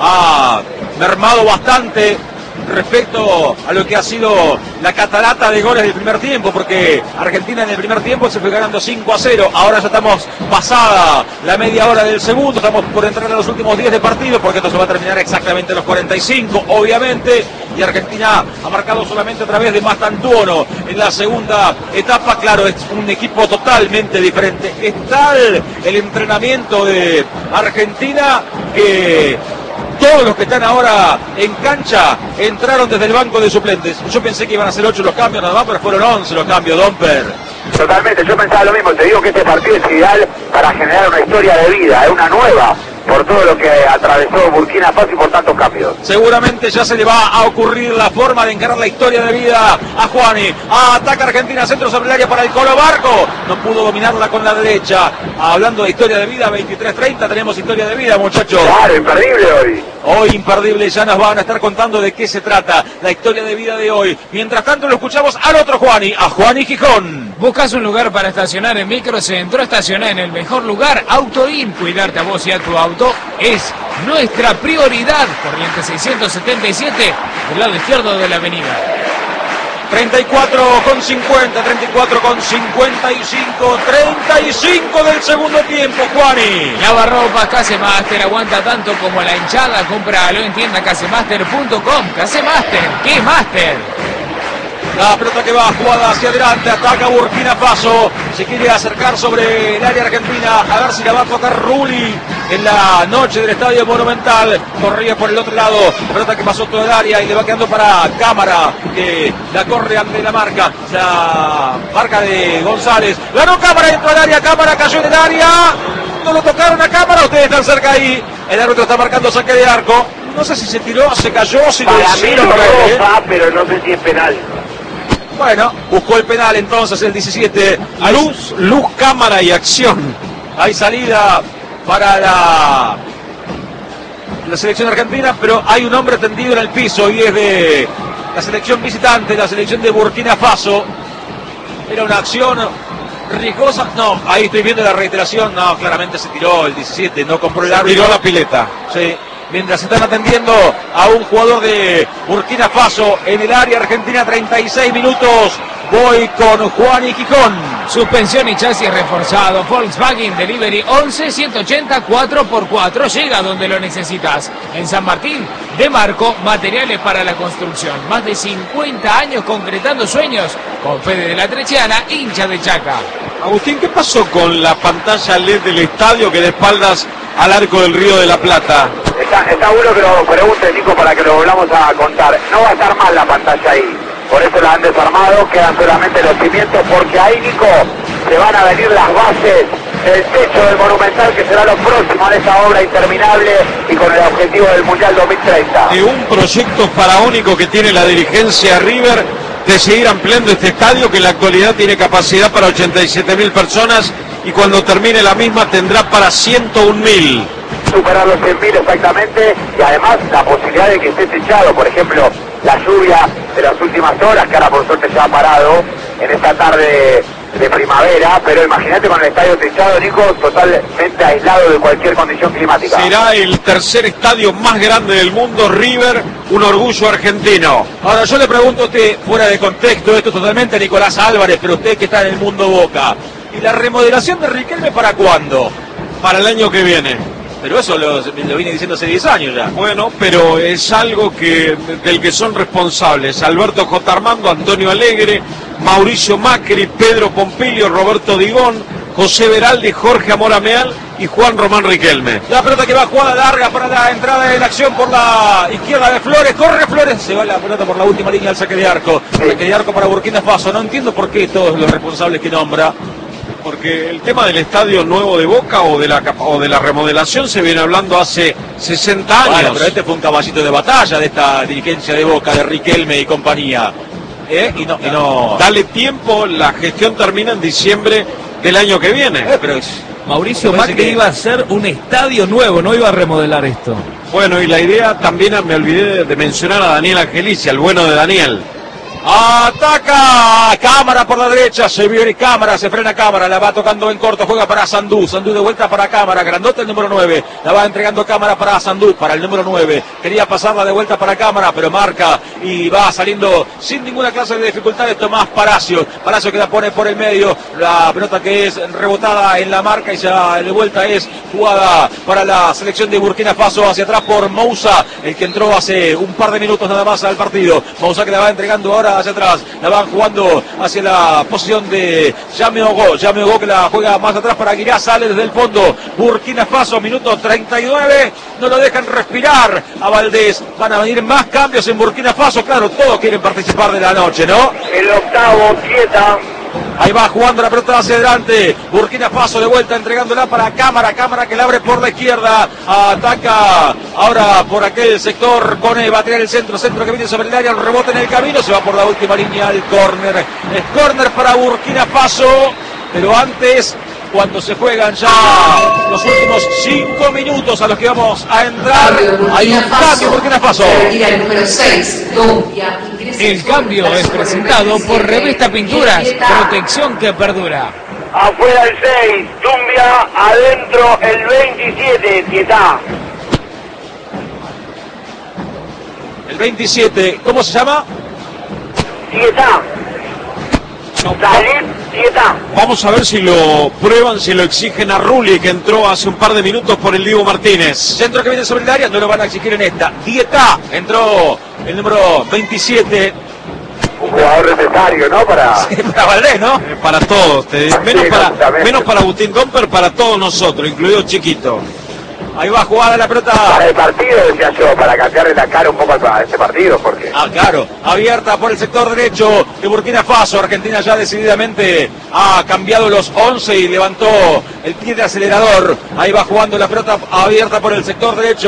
ha mermado bastante respecto a lo que ha sido la catarata de goles del primer tiempo, porque Argentina en el primer tiempo se fue ganando cinco a cero, ahora ya estamos pasada la media hora del segundo, estamos por entrar a los últimos diez de partido, porque esto se va a terminar exactamente a los cuarenta y cinco, obviamente, y Argentina ha marcado solamente a través de Mastantuono en la segunda etapa. Claro, es un equipo totalmente diferente, es tal el entrenamiento de Argentina que todos los que están ahora en cancha entraron desde el banco de suplentes. Yo pensé que iban a ser ocho los cambios nada más, pero fueron once los cambios, Domper. Totalmente, yo pensaba lo mismo. Te digo que este partido es ideal para generar una historia de vida, es una nueva, por todo lo que atravesó Burkina Faso y por tantos cambios. Seguramente ya se le va a ocurrir la forma de encarar la historia de vida a Juani. Ataca Argentina, centro sobre el área para el Colo Barco. No pudo dominarla con la derecha. Hablando de historia de vida, veintitrés treinta, tenemos historia de vida, muchachos. Claro, imperdible hoy. Hoy imperdible, ya nos van a estar contando de qué se trata la historia de vida de hoy. Mientras tanto lo escuchamos al otro Juani, a Juani Gijón. ¿Buscas un lugar para estacionar en Microcentro? Estacionar en el mejor lugar, Autoin. Cuidarte a vos y a tu auto es nuestra prioridad. Corriente seiscientos setenta y siete, del lado izquierdo de la avenida. treinta y cuatro con cincuenta, treinta y cuatro con cincuenta y cinco, treinta y cinco del segundo tiempo, Juani. Lavarropas Casemaster, aguanta tanto como la hinchada, cómpralo en tienda casemaster punto com. Casemaster, ¿qué Master? La pelota que va jugada hacia adelante, ataca Burkina Faso, se quiere acercar sobre el área argentina, a ver si la va a tocar Rulli en la noche del Estadio Monumental. Corría por el otro lado, pelota que pasó todo el área y le va quedando para Cámara, que la corre ante la marca, la marca de González. Ganó Cámara dentro del área, Cámara cayó en el área, no lo tocaron a Cámara, ustedes están cerca ahí, el árbitro está marcando saque de arco, no sé si se tiró, se cayó, si lo hicieron, pero no sé si es penal. Bueno, buscó el penal entonces el diecisiete. Luz, luz, cámara y acción. Hay salida para la, la selección argentina, pero hay un hombre tendido en el piso y es de la selección visitante, la selección de Burkina Faso. Era una acción riesgosa. No, ahí estoy viendo la reiteración. No, claramente se tiró el diecisiete, no compró el árbitro. Tiró la pileta. Sí. Mientras están atendiendo a un jugador de Burkina Faso en el área argentina, treinta y seis minutos. Voy con Juan y Gijón. Suspensión y chasis reforzado. Volkswagen Delivery once ciento ochenta cuatro por cuatro. Llega donde lo necesitas. En San Martín de Marco, materiales para la construcción. Más de cincuenta años concretando sueños. Con Fede de la Trechiana, hincha de Chaca. Agustín, ¿qué pasó con la pantalla L E D del estadio que de espaldas al arco del Río de la Plata? Está, está bueno que lo pregunte, Nico, para que lo volvamos a contar. No va a estar mal la pantalla ahí. Por eso la han desarmado, quedan solamente los cimientos, porque ahí, Nico, se van a venir las bases del techo del Monumental, que será lo próximo en esta obra interminable y con el objetivo del Mundial dos mil treinta. De un proyecto faraónico que tiene la dirigencia River de seguir ampliando este estadio, que en la actualidad tiene capacidad para ochenta y siete mil personas y cuando termine la misma tendrá para ciento un mil. Superar los cien mil exactamente, y además la posibilidad de que esté techado, por ejemplo, la lluvia de las últimas horas, que ahora por suerte se ha parado en esta tarde de, de primavera, pero imagínate con el estadio techado, Nico, totalmente aislado de cualquier condición climática. Será el tercer estadio más grande del mundo, River, un orgullo argentino. Ahora yo le pregunto a usted, fuera de contexto, esto totalmente a Nicolás Álvarez, pero usted que está en el mundo Boca, ¿y la remodelación de Riquelme para cuándo? Para el año que viene. Pero eso lo, lo vine diciendo hace diez años ya. Bueno, pero es algo que del que son responsables Alberto J. Armando, Antonio Alegre, Mauricio Macri, Pedro Pompilio, Roberto Digón, José Beraldi, Jorge Amorameal y Juan Román Riquelme. La pelota que va jugada larga para la entrada en acción por la izquierda de Flores. Corre Flores. Se va la pelota por la última línea al saque de arco. Saque de arco para Burkina Faso. No entiendo por qué todos los responsables que nombra. Porque el tema del estadio nuevo de Boca o de la o de la remodelación se viene hablando hace sesenta años. Bueno, pero este fue un caballito de batalla de esta dirigencia de Boca, de Riquelme y compañía. ¿Eh? Y no, y no... Dale tiempo, la gestión termina en diciembre del año que viene. Eh, pero es... Mauricio Macri que... iba a hacer un estadio nuevo, no iba a remodelar esto. Bueno, y la idea también, me olvidé de mencionar a Daniel Angelici, al bueno de Daniel. Ataca Cámara por la derecha, se viene Cámara, se frena Cámara, la va tocando en corto, juega para Sandú, Sandú de vuelta para Cámara, grandote el número nueve, la va entregando Cámara para Sandú, para el número nueve, quería pasarla de vuelta para Cámara, pero marca y va saliendo sin ninguna clase de dificultades Tomás Palacio, Palacio que la pone por el medio, la pelota que es rebotada en la marca y ya de vuelta es jugada para la selección de Burkina Faso, hacia atrás por Moussa, el que entró hace un par de minutos nada más al partido, Moussa que la va entregando ahora hacia atrás, la van jugando hacia la posición de Yameogo, Yameogo que la juega más atrás para Aguirá, sale desde el fondo, Burkina Faso, minuto treinta y nueve, no lo dejan respirar a Valdés, van a venir más cambios en Burkina Faso, claro, todos quieren participar de la noche, ¿no? El octavo, quieta. Ahí va jugando la pelota hacia adelante. Burkina Faso de vuelta entregándola para Cámara. Cámara que la abre por la izquierda. Ataca ahora por aquel sector. Pone, va a tirar el centro. Centro que viene sobre el área. El rebote en el camino. Se va por la última línea al córner. Es córner para Burkina Faso. Pero antes, cuando se juegan ya los últimos cinco minutos a los que vamos a entrar, hay un cambio Burkina Faso. El número seis, Dumbia. El cambio es presentado por Revista Pinturas, protección que perdura. Afuera el seis, Dumbia, adentro el veintisiete, Tietá. El veintisiete, ¿cómo se llama? Tietá. Salir, Tietá. Vamos a ver si lo prueban, si lo exigen a Rulli, que entró hace un par de minutos por el Diego Martínez. Centro que viene sobre el área, no lo van a exigir en esta. Tietá, entró el número veintisiete. Un jugador necesario, ¿no? Para, sí, para Valdés, ¿no? Eh, para todos, te, menos, sí, para, menos para Agustín Domper, para todos nosotros, incluido Chiquito. Ahí va jugada la pelota. Para el partido, decía yo, para cambiarle la cara un poco a este partido, porque... Ah, claro, abierta por el sector derecho de Burkina Faso. Argentina ya decididamente ha cambiado los once y levantó el pie de acelerador. Ahí va jugando la pelota abierta por el sector derecho.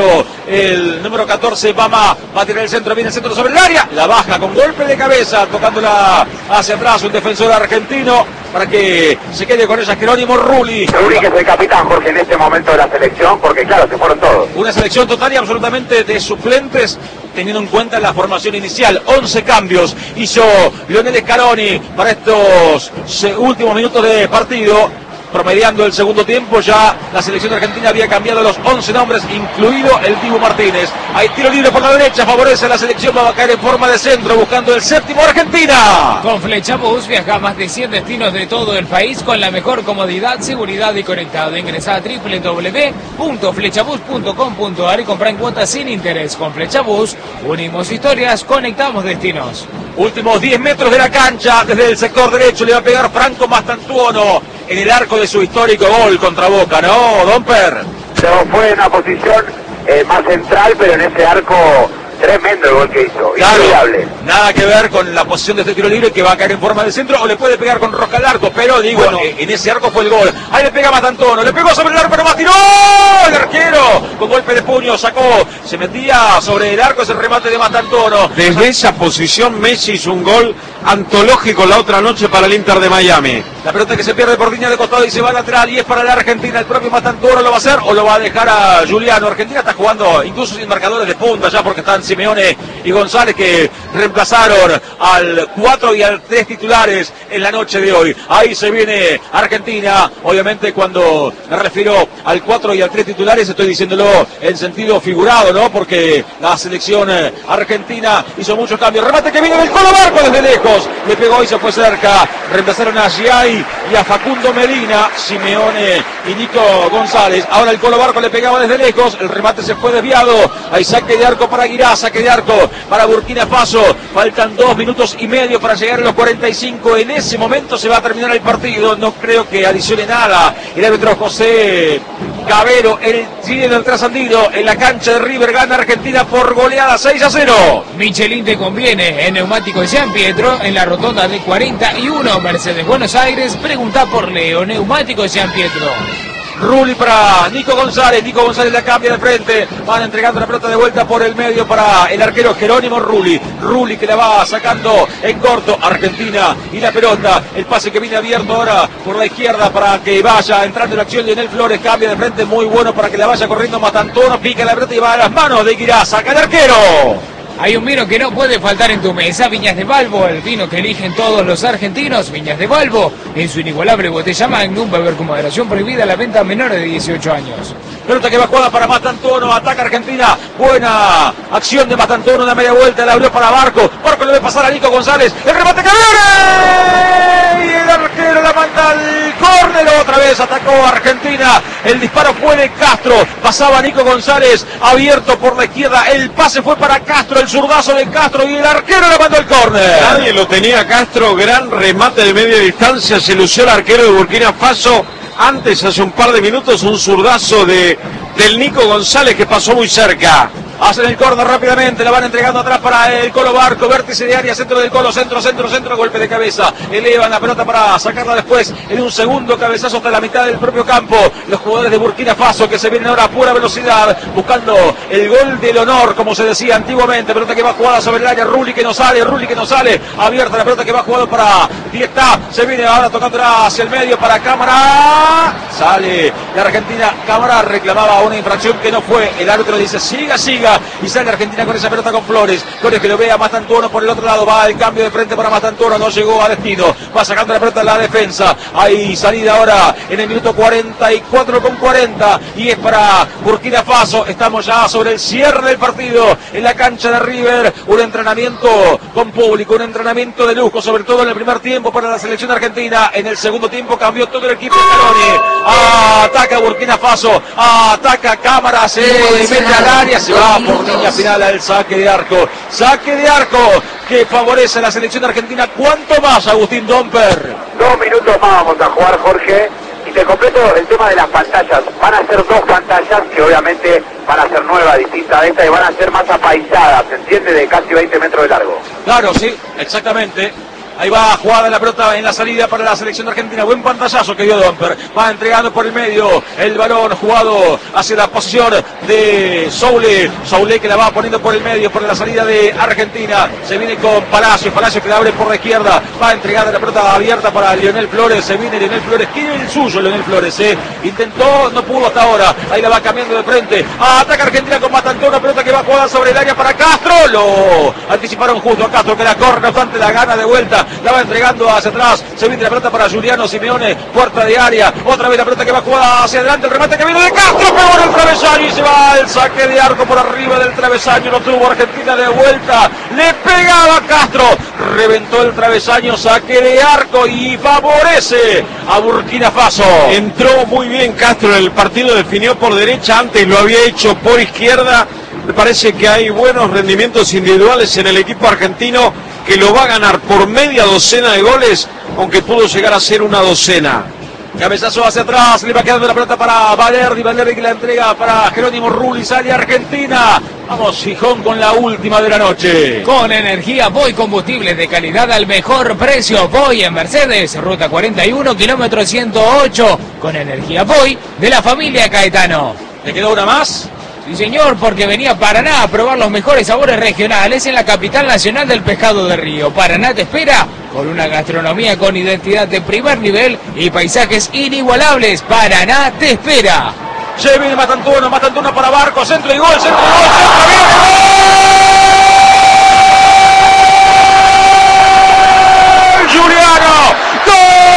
El número catorce, Bama, va a tirar el centro, viene el centro sobre el área. La baja con golpe de cabeza, tocándola hacia atrás un defensor argentino para que se quede con ella Jerónimo Rulli. Rulli que es el capitán, Jorge, en este momento de la selección, porque claro, se fueron todos. Una selección total y absolutamente de suplentes, teniendo en cuenta la formación inicial. once cambios hizo Lionel Scaloni para estos últimos minutos de partido. Promediando el segundo tiempo, ya la selección argentina había cambiado los once nombres, incluido el Dibu Martínez. Hay tiro libre por la derecha, favorece a la selección, va a caer en forma de centro, buscando el séptimo Argentina. Con Flechabús viaja a más de cien destinos de todo el país con la mejor comodidad, seguridad y conectado. Ingresa a doble u doble u doble u punto flechabús punto com punto a r y compra en cuotas sin interés. Con Flechabús unimos historias, conectamos destinos. Últimos diez metros de la cancha, desde el sector derecho le va a pegar Franco Mastantuono en el arco de su histórico gol contra Boca, ¿no, Domper? No, fue en una posición eh, más central, pero en ese arco tremendo el gol que hizo, claro, inolvidable. Nada que ver con la posición de este tiro libre que va a caer en forma de centro o le puede pegar con rosca al arco, pero digo, bueno, en, en ese arco fue el gol. Ahí le pega Mastantuono, le pegó sobre el arco, pero más tiró el arquero con golpe de puño, sacó, se metía sobre el arco ese remate de Mastantuono. Desde esa posición Messi hizo un gol antológico la otra noche para el Inter de Miami. La pelota que se pierde por línea de costado y se va lateral y es para la Argentina. El propio Mastantuono lo va a hacer o lo va a dejar a Juliano. Argentina está jugando incluso sin marcadores de punta ya porque están Simeone y González que reemplazaron al cuatro y al tres titulares en la noche de hoy. Ahí se viene Argentina. Obviamente cuando me refiero al cuatro y al tres titulares estoy diciéndolo en sentido figurado, ¿no? Porque la selección argentina hizo muchos cambios. Remate que viene del Colo Barco desde lejos. Le pegó y se fue cerca. Reemplazaron a Giai y a Facundo Medina, Simeone y Nico González. Ahora el Colo Barco le pegaba desde lejos. El remate se fue desviado. Hay saque de arco para Aguirá, saque de arco para Burkina Faso. Faltan dos minutos y medio para llegar a los cuarenta y cinco. En ese momento se va a terminar el partido. No creo que adicione nada el árbitro José Cabero, el chileno del trasandino. En la cancha de River gana Argentina por goleada seis a cero. Michelin te conviene en Neumático de San Pietro, en la rotonda de cuarenta y uno, Mercedes Buenos Aires. Pregunta por Leo, Neumático de San Pietro. Rulli para Nico González, Nico González la cambia de frente, van entregando la pelota de vuelta por el medio para el arquero Jerónimo Rulli, Rulli que la va sacando en corto, Argentina y la pelota, el pase que viene abierto ahora por la izquierda para que vaya entrando en la acción Lionel Flores, cambia de frente, muy bueno para que la vaya corriendo Mastantuono, pica la pelota y va a las manos de Guirá, saca el arquero. Hay un vino que no puede faltar en tu mesa, Viñas de Balbo, el vino que eligen todos los argentinos. Viñas de Balbo, en su inigualable botella Magnum, beber con moderación, prohibida la venta a menores de dieciocho años. Pelota que va jugada para Mastantuono, ataca Argentina, buena acción de Mastantuono, una media vuelta, la abrió para Barco, Barco le ve pasar a Nico González, el remate que viene, y el arquero la manda al córner, otra vez atacó Argentina, el disparo fue de Castro, pasaba Nico González, abierto por la izquierda, el pase fue para Castro, el zurdazo de Castro y el arquero le mandó el córner. Nadie lo tenía Castro, gran remate de media distancia, se lució el arquero de Burkina Faso. Antes, hace un par de minutos, un zurdazo de, del Nico González que pasó muy cerca. Hacen el córner rápidamente, la van entregando atrás para el Colo Barco, vértice de área, centro del Colo, centro, centro, centro, golpe de cabeza, elevan la pelota para sacarla después en un segundo cabezazo hasta la mitad del propio campo, los jugadores de Burkina Faso que se vienen ahora a pura velocidad, buscando el gol del honor, como se decía antiguamente, pelota que va jugada sobre el área, Rulli que no sale, Rulli que no sale, abierta la pelota que va jugado para Diestá, se viene ahora tocándola hacia el medio para Cámara, sale la Argentina, Cámara reclamaba una infracción que no fue, el árbitro dice siga, siga, y sale Argentina con esa pelota con Flores, Flores que lo ve a Mastantuono por el otro lado, va el cambio de frente para Mastantuono, no llegó a destino, va sacando la pelota a la defensa, hay salida ahora en el minuto cuarenta y cuatro con cuarenta y es para Burkina Faso, estamos ya sobre el cierre del partido en la cancha de River, un entrenamiento con público, un entrenamiento de lujo, sobre todo en el primer tiempo para la selección argentina, en el segundo tiempo cambió todo el equipo de Scaloni, ataca Burkina Faso, ataca Cámara, se mete al área, se va por línea final al saque de arco, saque de arco que favorece a la selección argentina. ¿Cuánto más, Agustín Domper? Dos minutos más vamos a jugar, Jorge, y te completo el tema de las pantallas. Van a ser dos pantallas que obviamente van a ser nuevas, distintas de esta, y van a ser más apaisadas, ¿se entiende? De casi veinte metros de largo. Claro, sí, exactamente. Ahí va jugada la pelota en la salida para la selección argentina. Buen pantallazo que dio Domper. Va entregando por el medio el balón jugado hacia la posición de Soule. Soule que la va poniendo por el medio por la salida de Argentina. Se viene con Palacios. Palacios que la abre por la izquierda. Va entregada la pelota abierta para Lionel Flores. Se viene Lionel Flores. Quiere el suyo Lionel Flores. ¿eh? Intentó, no pudo hasta ahora. Ahí la va cambiando de frente. Ataca Argentina con Mastantuono. Pelota que va jugada sobre el área para Castro. Lo anticiparon justo a Castro que la corre. No obstante la gana de vuelta. La va entregando hacia atrás, se viene la pelota para Juliano Simeone, puerta de área, otra vez la pelota que va jugada hacia adelante, el remate que viene de Castro, pegó en el travesaño y se va el saque de arco por arriba del travesaño, lo tuvo Argentina de vuelta, le pegaba Castro, reventó el travesaño, saque de arco y favorece a Burkina Faso. Entró muy bien Castro en el partido, definió por derecha, antes lo había hecho por izquierda. Me parece que hay buenos rendimientos individuales en el equipo argentino que lo va a ganar por media docena de goles, aunque pudo llegar a ser una docena. Cabezazo hacia atrás, le va quedando la pelota para Valerdi, Valerdi que la entrega para Jerónimo Rulli, sale Argentina. Vamos, Gijón con la última de la noche. Con energía Voy, combustibles de calidad al mejor precio. Voy en Mercedes, ruta cuarenta y uno, kilómetro ciento ocho. Con energía Voy de la familia Caetano. ¿Te quedó una más? Sí, señor, porque venía Paraná a probar los mejores sabores regionales en la capital nacional del pescado de río. Paraná te espera con una gastronomía con identidad de primer nivel y paisajes inigualables. Paraná te espera. Se viene Mastantuono, Mastantuono para Barco, centro y gol, centro y gol, centro, viene gol. Juliano, gol.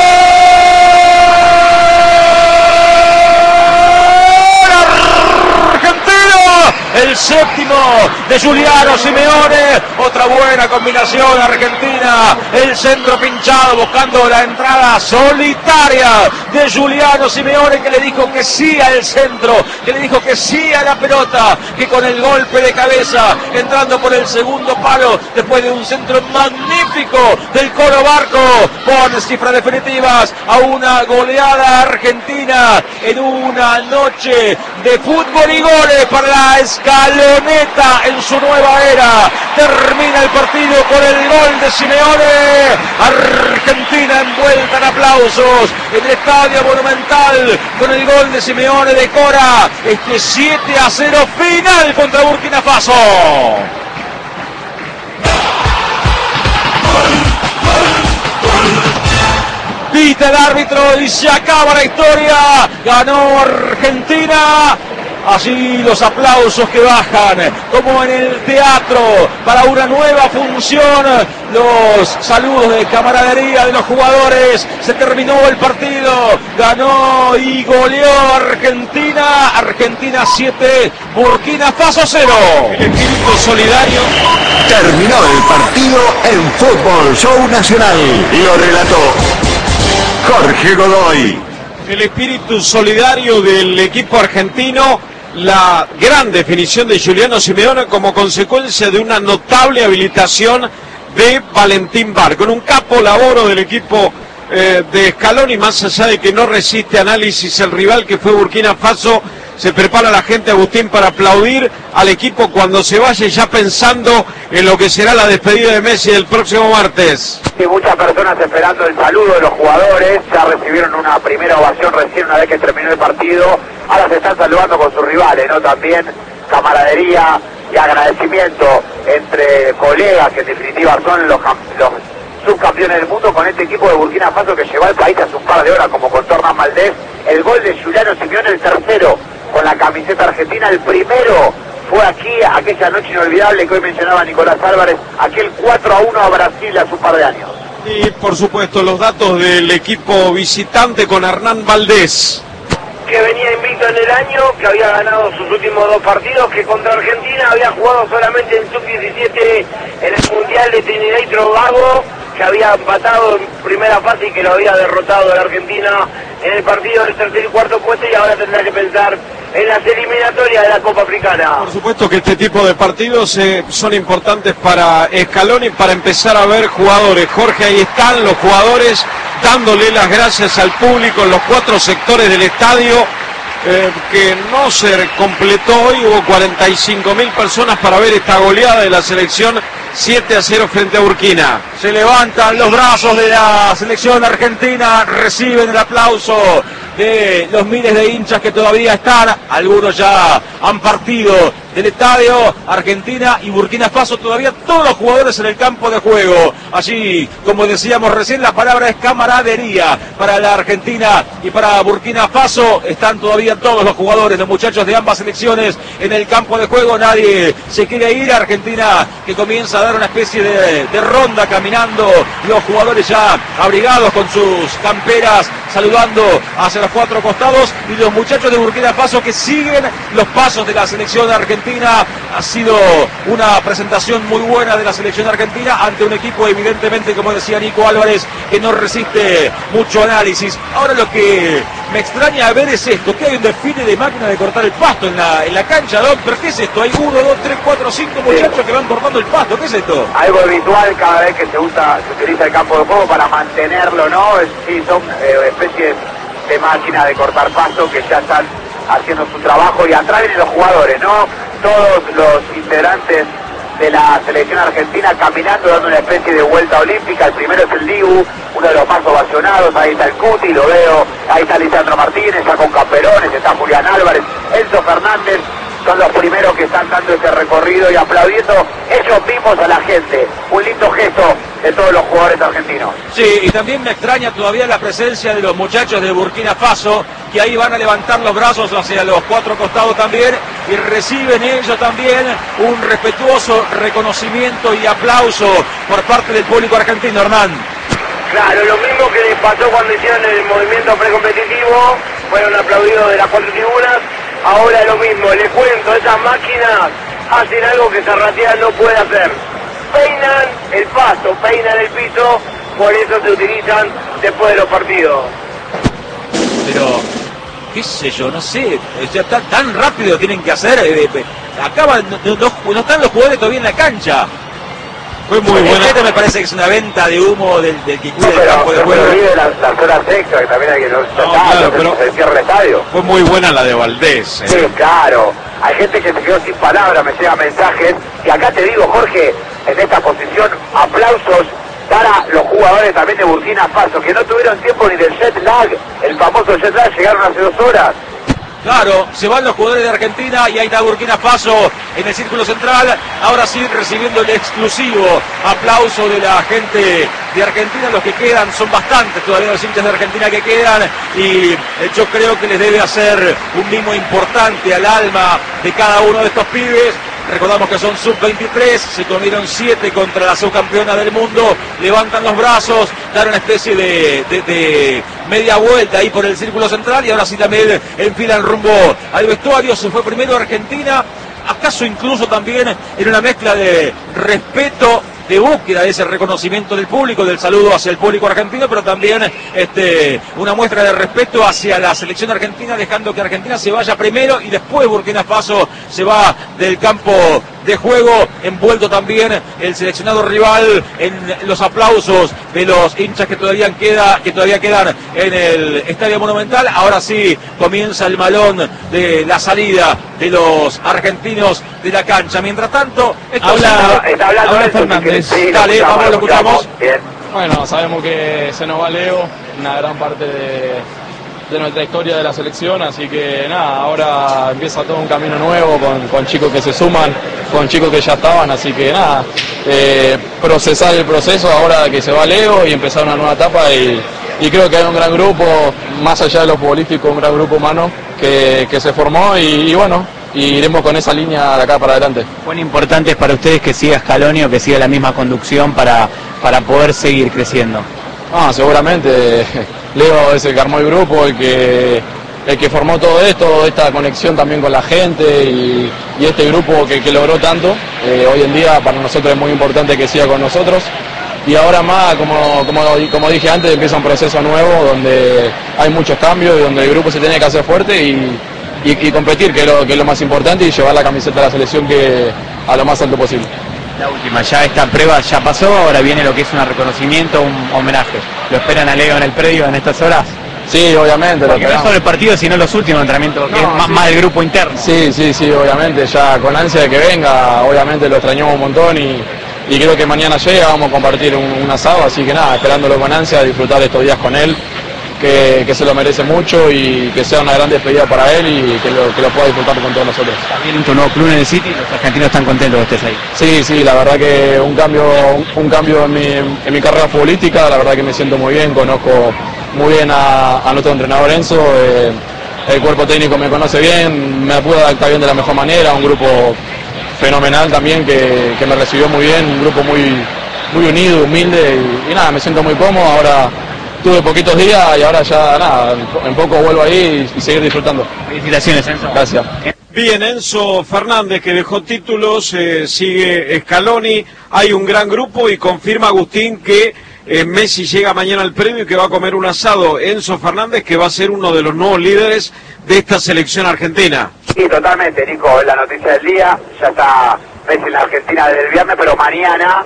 El séptimo de Juliano Simeone, Otra buena combinación argentina. El centro pinchado buscando la entrada solitaria de Giuliano Simeone, que le dijo que sí al centro, que le dijo que sí a la pelota, que con el golpe de cabeza, entrando por el segundo palo, después de un centro magnífico del Colo Barco, pone cifras definitivas a una goleada argentina en una noche de fútbol y goles para la Escaloneta en su nueva era. Termina el partido con el gol de Simeone. Argentina envuelta en aplausos en el Estadio Monumental con el gol de Simeone. Decora este siete a cero final contra Burkina Faso. Pita el árbitro y se acaba la historia. Ganó Argentina. Así los aplausos que bajan, como en el teatro, para una nueva función. Los saludos de camaradería de los jugadores. Se terminó el partido. Ganó y goleó Argentina. Argentina siete, Burkina Faso cero. El espíritu solidario. Terminó el partido en Fútbol Show Nacional. Lo relató Jorge Godoy. El espíritu solidario del equipo argentino, la gran definición de Giuliano Simeone como consecuencia de una notable habilitación de Valentín Bar, con un capo laboro del equipo eh, de Scaloni, más allá de que no resiste análisis el rival que fue Burkina Faso. Se prepara la gente, Agustín, para aplaudir al equipo cuando se vaya, ya pensando en lo que será la despedida de Messi el próximo martes. Sí, muchas personas esperando el saludo de los jugadores. Ya recibieron una primera ovación recién una vez que terminó el partido. Ahora se están saludando con sus rivales, ¿no? También camaradería y agradecimiento entre colegas, que en definitiva son los, los subcampeones del mundo, con este equipo de Burkina Faso que llevó al país hace un par de horas, como contó Hernán Valdés. El gol de Giuliano Simeone, el tercero con la camiseta argentina. El primero fue aquí, aquella noche inolvidable que hoy mencionaba Nicolás Álvarez, aquel cuatro a uno a Brasil hace un par de años. Y por supuesto los datos del equipo visitante con Hernán Valdés. Que venía invicto en el año, que había ganado sus últimos dos partidos, que contra Argentina había jugado solamente en sub diecisiete en el Mundial de Trinidad y Tobago, que había empatado en primera fase y que lo había derrotado a la Argentina en el partido del tercer y cuarto puesto, y ahora tendrá que pensar en las eliminatorias de la Copa Africana. Por supuesto que este tipo de partidos eh, son importantes para Scaloni, para empezar a ver jugadores. Jorge, ahí están los jugadores dándole las gracias al público en los cuatro sectores del estadio, eh, que no se completó hoy. Hubo cuarenta y cinco mil personas para ver esta goleada de la selección siete a cero frente a Burkina. Se levantan los brazos de la selección argentina, reciben el aplauso de los miles de hinchas que todavía están. Algunos ya han partido del estadio. Argentina y Burkina Faso, todavía todos los jugadores en el campo de juego. Allí, como decíamos recién, la palabra es camaradería para la Argentina y para Burkina Faso. Están todavía todos los jugadores, los muchachos de ambas selecciones en el campo de juego. Nadie se quiere ir. Argentina que comienza a dar una especie de, de ronda caminando, los jugadores ya abrigados con sus camperas, saludando hacia los cuatro costados, y los muchachos de Burkina Faso que siguen los pasos de la selección argentina. Ha sido una presentación muy buena de la selección argentina ante un equipo, evidentemente, como decía Nico Álvarez, que no resiste mucho análisis. Ahora lo que me extraña ver es esto, que hay un desfile de máquina de cortar el pasto en la, en la cancha, ¿no? ¿Pero qué es esto? Hay uno, dos, tres, cuatro, cinco muchachos sí. que van cortando el pasto. ¿Qué es esto? Algo habitual cada vez que se usa, se utiliza el campo de juego para mantenerlo, ¿no? Sí, son eh, especies de máquinas de cortar pasto que ya están haciendo su trabajo, y atrás vienen los jugadores, ¿no? Todos los integrantes de la selección argentina caminando, dando una especie de vuelta olímpica. El primero es el Dibu, uno de los más ovacionados. Ahí está el Cuti, lo veo. Ahí está Lisandro Martínez, ya con camperones. Está Julián Álvarez, Enzo Fernández. Son los primeros que están dando ese recorrido y aplaudiendo ellos mismos a la gente. Un lindo gesto de todos los jugadores argentinos. Sí, y también me extraña todavía la presencia de los muchachos de Burkina Faso, que ahí van a levantar los brazos hacia los cuatro costados también, y reciben ellos también un respetuoso reconocimiento y aplauso por parte del público argentino, Hernán. Claro, lo mismo que les pasó cuando hicieron el movimiento precompetitivo, fueron aplaudidos de las cuatro tribunas. Ahora lo mismo, les cuento, esas máquinas hacen algo que Zarratea no puede hacer. peinan el pasto, peinan el piso, por eso se utilizan después de los partidos. Pero, qué sé yo, no sé, o sea, tan, tan rápido tienen que hacer, eh, eh, acaban, no, no, no están los jugadores todavía en la cancha. Fue muy buena. Esto me parece que es una venta de humo del, del que cuida No, el pero campo de no juego. se olvide las, las horas extras, que también hay que no, No, claro, pero- se cierra el estadio. Fue muy buena la de Valdés. eh. Sí, claro. Hay gente que se quedó sin palabras, me llegan mensajes. Y acá te digo, Jorge, en esta posición, aplausos para los jugadores también de Burkina Faso, que no tuvieron tiempo ni del jet lag, el famoso jet lag, llegaron hace dos horas. Claro, se van los jugadores de Argentina y ahí está Burkina Faso en el círculo central. Ahora sí recibiendo el exclusivo aplauso de la gente de Argentina. Los que quedan son bastantes todavía los hinchas de Argentina que quedan y eh, yo creo que les debe hacer un mimo importante al alma de cada uno de estos pibes. Recordamos que son sub veintitrés, se comieron siete contra la subcampeona del mundo, levantan los brazos, dan una especie de, de, de media vuelta ahí por el círculo central y ahora sí también enfilan rumbo al vestuario. Se fue primero Argentina, acaso incluso también en una mezcla de respeto, de búsqueda de ese reconocimiento del público, del saludo hacia el público argentino, pero también este, una muestra de respeto hacia la selección argentina, dejando que Argentina se vaya primero y después Burkina Faso se va del campo de juego, envuelto también el seleccionado rival en los aplausos de los hinchas que todavía, queda, que todavía quedan en el Estadio Monumental. Ahora sí comienza el malón de la salida de los argentinos de la cancha. Mientras tanto, esto Habla, se- está hablando habla Nelson, Fernández. si querés. Sí, Dale, lo vamos, lo escuchamos. escuchamos. Bien. Bueno, sabemos que se nos va Leo, una gran parte de, de nuestra historia de la selección, así que nada, ahora empieza todo un camino nuevo con, con chicos que se suman, con chicos que ya estaban, así que nada, eh, procesar el proceso ahora que se va Leo y empezar una nueva etapa y, y creo que hay un gran grupo, más allá de lo futbolístico, un gran grupo humano que, que se formó y, y bueno, y iremos con esa línea de acá para adelante. ¿Cuán importante es para ustedes que siga Scaloni o que siga la misma conducción para, para poder seguir creciendo? Ah, seguramente Leo es el que armó el grupo, el que, el que formó todo esto, esta conexión también con la gente y, y este grupo que, que logró tanto. Eh, hoy en día para nosotros es muy importante que siga con nosotros. Y ahora más, como, como, como dije antes, empieza un proceso nuevo donde hay muchos cambios y donde el grupo se tiene que hacer fuerte y, y, y competir, que es, lo, que es lo más importante, y llevar la camiseta de la selección que a lo más alto posible. La última, ya esta prueba ya pasó, ahora viene lo que es un reconocimiento, un homenaje. ¿Lo esperan a Leo en el predio en estas horas? Sí, obviamente. Lo Porque no solo el partido, sino los últimos entrenamientos, que No, es más, sí. más del grupo interno. Sí, sí, sí, obviamente, ya con ansia de que venga, obviamente lo extrañamos un montón y, y creo que mañana llega, vamos a compartir un, un asado, así que nada, esperándolo con ansia, disfrutar estos días con él, que, que se lo merece mucho y que sea una gran despedida para él y que lo, que lo pueda disfrutar con todos nosotros. También en tu nuevo club en el City, los argentinos están contentos de que estés ahí. Sí, sí, la verdad que un cambio, un, un cambio en mi, en mi carrera futbolística, la verdad que me siento muy bien, conozco muy bien a, a nuestro entrenador Enzo, eh, el cuerpo técnico me conoce bien, me pude adaptar bien de la mejor manera, un grupo fenomenal también que, que me recibió muy bien, un grupo muy, muy unido, humilde y, y nada, me siento muy cómodo, ahora tuve poquitos días y ahora ya nada, en poco vuelvo ahí y, y seguir disfrutando. Felicitaciones, Enzo. Gracias. Bien, Enzo Fernández que dejó títulos, eh, sigue Scaloni, hay un gran grupo y confirma Agustín que eh, Messi llega mañana al premio y que va a comer un asado. Enzo Fernández que va a ser uno de los nuevos líderes de esta selección argentina. Sí, totalmente, Nico, es la noticia del día, ya está Messi en la Argentina desde el viernes, pero mañana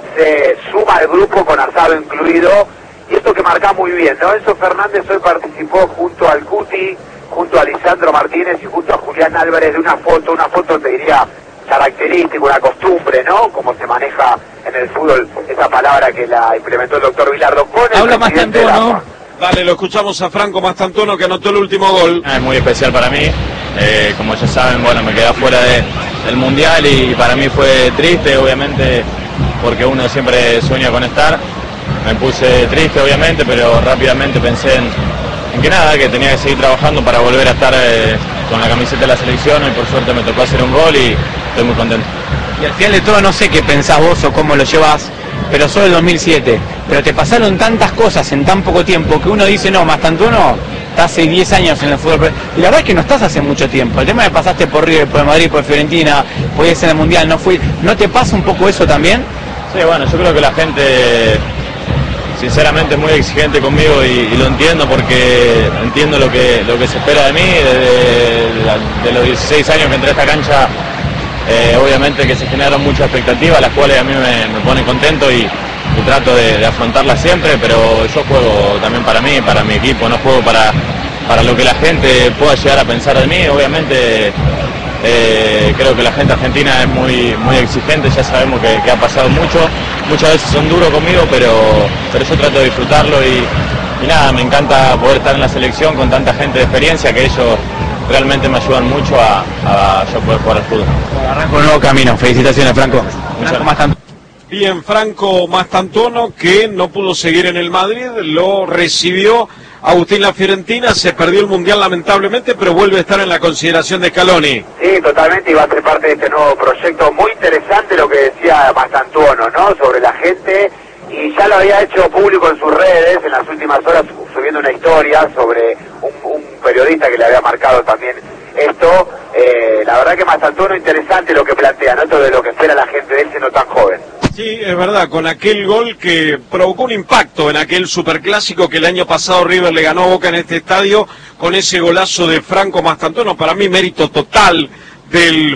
se suma al grupo con asado incluido, y esto que marca muy bien, ¿no? Enzo Fernández hoy participó junto al Cuti, junto a Lisandro Martínez y junto a Julián Álvarez de una foto, una foto te diría característica, una costumbre, ¿no? Como se maneja en el fútbol esa palabra que la implementó el doctor Vilardo con el Habla más presidente de la Tantuono. AFA. Dale, lo escuchamos a Franco Mastantuono que anotó el último gol. Es muy especial para mí, eh, como ya saben, bueno, me quedé fuera de, del Mundial y para mí fue triste, obviamente, porque uno siempre sueña con estar. Me puse triste, obviamente, pero rápidamente pensé en, en que nada, que tenía que seguir trabajando para volver a estar eh, con la camiseta de la selección y por suerte me tocó hacer un gol y estoy muy contento. Y al final de todo, no sé qué pensás vos o cómo lo llevas, pero sos del dos mil siete. Pero te pasaron tantas cosas en tan poco tiempo que uno dice, no, Mastantuono está hace diez años en el fútbol. Y la verdad es que no estás hace mucho tiempo. El tema de pasaste por River, por Madrid, por Fiorentina, podías ir en el Mundial, no fui. ¿No te pasa un poco eso también? Sí, bueno, yo creo que la gente sinceramente es muy exigente conmigo y, y lo entiendo porque entiendo lo que, lo que se espera de mí. Desde la, de los dieciséis años que entré a esta cancha, eh, obviamente que se generan muchas expectativas, las cuales a mí me, me ponen contento y, y trato de, de afrontarlas siempre, pero yo juego también para mí, para mi equipo, no juego para, para lo que la gente pueda llegar a pensar de mí. Obviamente eh, creo que la gente argentina es muy, muy exigente, ya sabemos que, que ha pasado mucho, muchas veces son duros conmigo, pero, pero yo trato de disfrutarlo y, y nada, me encanta poder estar en la selección con tanta gente de experiencia que ellos realmente me ayudan mucho a, a yo poder jugar al fútbol. Arranco un nuevo camino, felicitaciones Franco. Muchas Franco Mastantuono. Bien, Franco Mastantuono, que no pudo seguir en el Madrid, lo recibió Agustín La Fiorentina, se perdió el Mundial lamentablemente, pero vuelve a estar en la consideración de Scaloni. Sí, totalmente, y va a ser parte de este nuevo proyecto. Muy interesante lo que decía Mastantuono, ¿no? Sobre la gente, y ya lo había hecho público en sus redes en las últimas horas, subiendo una historia sobre un, un periodista que le había marcado también esto. Eh, la verdad que Mastantuono interesante lo que plantea, ¿no? Esto de lo que espera la gente de él siendo tan joven. Sí, es verdad, con aquel gol que provocó un impacto en aquel superclásico que el año pasado River le ganó a Boca en este estadio, con ese golazo de Franco Mastantuono, para mí mérito total del